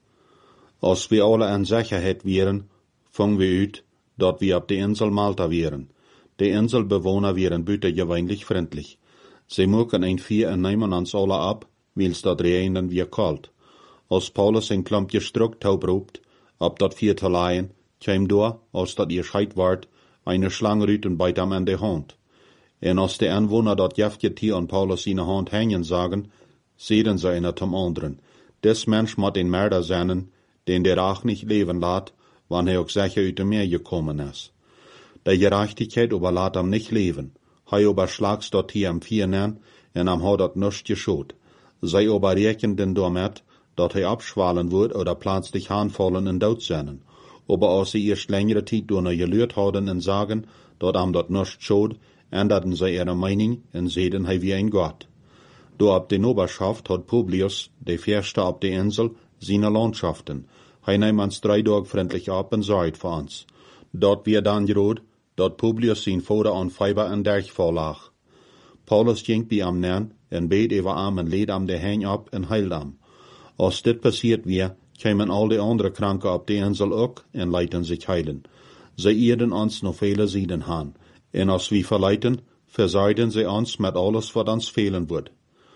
Als wir alle in Sicherheit wären, fangen wir ut, dat wir ab die Insel Malta wären. Die Inselbewohner wären buitengewöhnlich freundlich. Sie mögen ein Vier und nehmen uns alle ab, wils dat Reinen wir kalt. Als Paulus ein Klampje Struck taub roept, ab dat Vier te leihen, käm door, als dat ihr scheit ward, eine Schlangerüt und beit am an de Hand. En als de Anwohner dat Jeftier an Paulus in Hand hängen sagen, sehen sie einer zum anderen. Des Mensch mat den Mörder seinen, den der auch nicht leben lat, wann er auch sicher uit dem Meer gekommen is. Der Gerechtigkeit aber lat am nicht leben. Hei aber schlags dort hier am Viernern, en am hat dat nichts geschot. Sei aber rechnen den damit, dat er abschwalen wird oder plötzlich anfallen und dort seinen. Aber als sie erst längere Zeit durch ne gelührt haben und sagen, dat am dat nichts schot, änderten sie ihre Meinung und sehen hei wie ein Gott. Do ab den Oberschaft hat Publius, der Fürste ab der Insel, seine Landschaften. Hei nahm uns drei Tage freundlich ab und sorgt für uns. Dort wir dann gerot, dat Publius sein Vater an Feiber und Derch vorlag. Paulus ging bei am Nern und bet über am und led am der Hang ab und heilt am. Als dit passiert wir, kämen all die andere Kranken ab der Insel auch und leiten sich heilen. Sie erden uns noch viele Sieden han. En als wir verleiten, versorgen sie uns mit alles, was uns fehlen wird.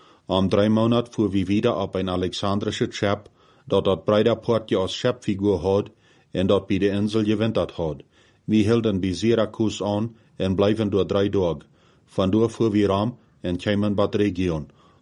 Am drei Monat fuhr wir wieder ab ein alexandrisches Schiff, dat dat breider Portje als Schifffigur hat, en dat bei der Insel gewintert hat. Wir hielten bei Syrakus an en bleiben durch drei Tage. Von dort fuhr wir ram en kämen bad Region.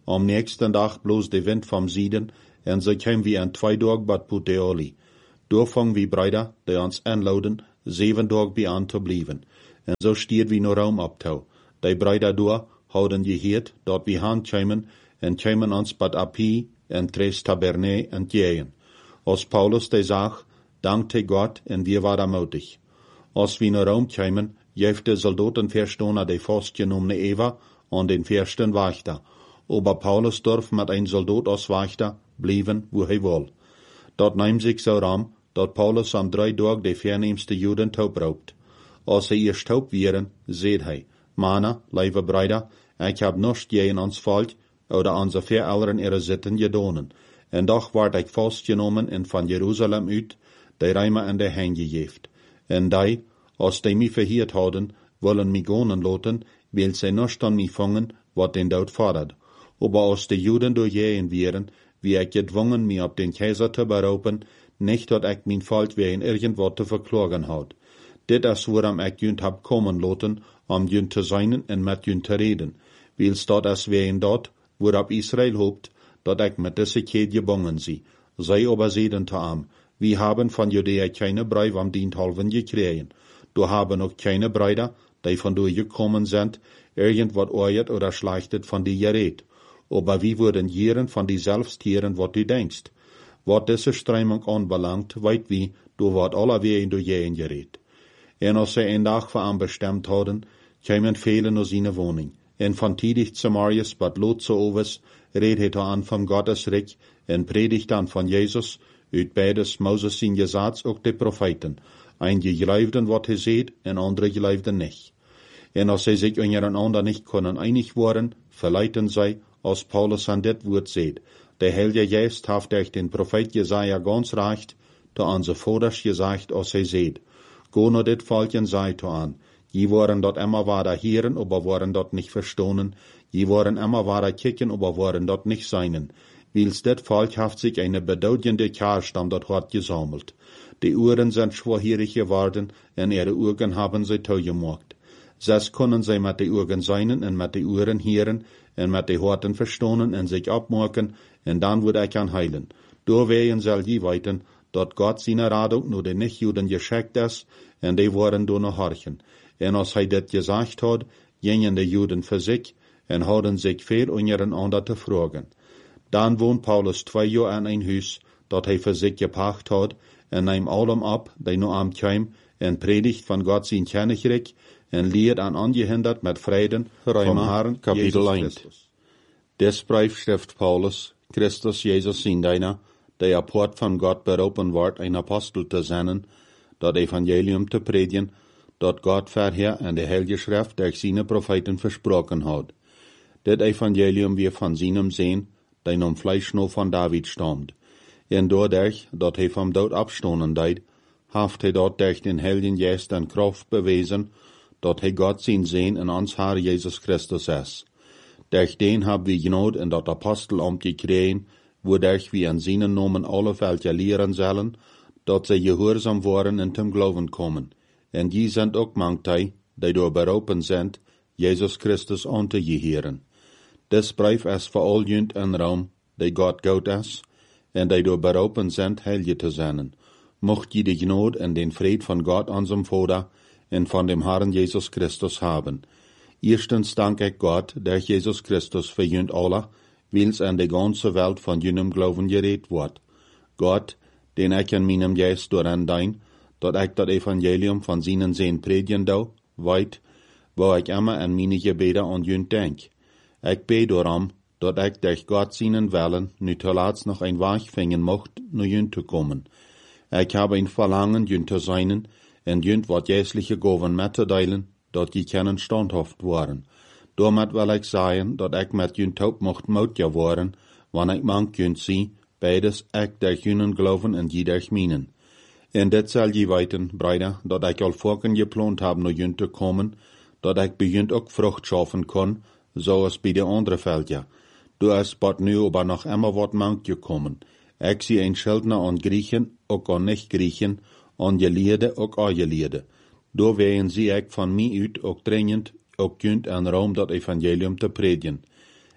Am nächsten Dag bloos de wind vom Süden, en ze kwam wie een twee dag bad Puteoli. Door vang wie Brüder, die ons aanlouden, zeven dag bij aan te blijven. En zo stiert wie no Raum abtau. Die Brüder door, houden je heert, dat wie haan kwamen, en kwamen ons bad Appie, en tres taberne en jeën. Als Paulus die zag, dankte God, en wir waren mutig. Als wie no Raum kwamen, heeft de soldaten verstonen die vastgenommene Eva aan den versten Wächter. Aber Paulus durf met een soldaat als Wächter blijven, wo hij wil. Dat neemt zich zo ram, dat Paulus am drei dag de verneemste Juden taub raubt. Als hij eerst taub wieren, zeed hij, Mana, lieve Brüder, ik heb nichts gegen ons volk, oder onze verouderen ihre Sitten gedonen. En doch ward ik vastgenomen en van Jeruzalem uit, de Rijmer en de heen gegeeft. En die, als die mij verhiert hadden, willen mij gonen laten, wil zij nichts aan mij vangen, wat den dood fordert. Aber als de Juden doorgehen wieren, wie ik gedwongen mij op den Kaiser te beroepen, nicht dat ik mijn volk wegen irgendwat te verklagen had. Dit is waarom ik junt heb komen laten, om junt te zijn en met junt te reden. Wils dat is wegen dat, waarop Israël hoopt, dat ik met deze keer gebonden zie. Zij aber zeiden te am, wir haben von Judäa keine Brief am Diensthalven gekregen. Du haben auch keine Brüder, die von dir gekommen sind, irgendwas euert oder schlechtet von dir geredet. Aber wir würden jeren von dir selbst hören, was du denkst. Was diese Strömung anbelangt, weit wie, du wart alle wegen du jeden geredet. En als sie een dag voor hem bestemd hadden, kwamen velen naar zijn woning. En van tidig Samarias bad Lot zo overs, reed hij aan van Gottes rijk, en predigt dan van Jezus, uit beides Moses zijn gezaats ook de profeten. Ein geloofden wat hij zeed, en andere geloofden niet. En als zij zich ondereinander niet konden einig worden, verleiten zij, als Paulus aan dit woord zeed. De Heilige Geest heeft durch den Prophet Jesaja ganz recht, te onze vaders gezegd als hij zeed. Go naar dit volk en zei to aan. Je waren dat immer ware heren, aber waren dat nicht verstonen. Je waren immer ware kicken, aber waren dat nicht seinen. Wils dit volk heeft zich eine bedeutende Kaarstam dat hat gesammelt. Die Uhren sind schwerhierig geworden, en ihre Augen haben sie toegemaakt. Zes kunnen zij met de Augen seinen, en met de Uhren heren, en met de Horten verstonen, en zich opmaken, en dan wordt ik aan heilen. Doorwegen zal je weten, dat God zijn radung nur den Nichtjuden geschickt is, en die worden door naar horchen. En als hij dit gezegd had, gingen de Juden voor zich, en hadden zich veel ondereinander te vragen. Dan woont Paulus twee jaar aan een huis, dat hij voor zich gepacht had, en neemt allem op, die nu am kwam, en predigt van God zijn Königreich, en leert aan ongehinderd met vreden vom Herrn Kapitel Jezus Christus. Des Brief schrift Paulus, Christus Jezus zijn deiner, der apart van God beroepen wordt een apostel te zijn, dat evangelium te predigen, dat God verheer en de Heilige Schrift durch seine Propheten versprochen had. Dit evangelium wir van seinem sehen, der om Fleisch noch van David stammt. En doordat dat hij vom dood opstonden deed, heeft hij dat durch den Heiligen Geist en Kraft bewezen, dat hij God zijn Sehen in ons Herr Jesus Christus is. Durch den haben wir Gnade in dat Apostelamt gekregen, wodurch wir in seinen Namen alle welche lehren sollen, dat sie gehorsam worden in zum Glauben kommen. En die sind ook manchtij, die door beroepen sind, Jesus Christus aan te geheren. Des Brief is voor al junt en Raum, die God goud is, en die door beroepen sind, heilige te zijn. Mocht je de Gnade en den Fried van God unserem Vater en van dem Herrn Jesus Christus haben. Erstens dank ik God, durch Jesus Christus für junt alle, wils an de ganze Welt von junem Glauben geredet wordt. God, den ik in meinem Geist dooraan dein, dat ik dat Evangelium van seinen Sehen predigen dou, weet, waar ik immer an meine Gebete an junt denk. Ik bid daarom, dat ik durch Gott seinen Willen nu te laatst noch ein Weg finden mocht, naar junt te komen. Ik heb een verlangen junt te zijn, en junt wat geestliche Gaven met te delen, dat je kunnen standhaft worden. Daarmet wil ik zeggen, dat ik met junt taub mocht moutja worden, wanneer ik mank junt zie, beides ik durch junen geloven en je durch minen. En dit zal je weten, Brüder, dat ik al vorken geplant heb naar junt te komen, dat ik bij junt ook vrucht schaffen kon, zoals bij de andere veldja. Du is bad nu aber nog immer wat mank gekommen. Ik zie een Schildner aan Griechen, ook aan nicht-Griechen, aan geleerde, ook aan geleerde. Door wegen zie ik van mij uit ook dringend, ook junt en Rom dat evangelium te predigen.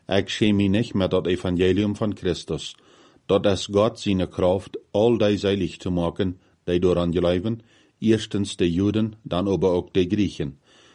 Ik schäme mich nicht met dat Evangelium van Christus, dat es Gott seine Kraft, all die seilig zu machen, die daran geloven, erstens de Juden, dann aber auch de Griechen.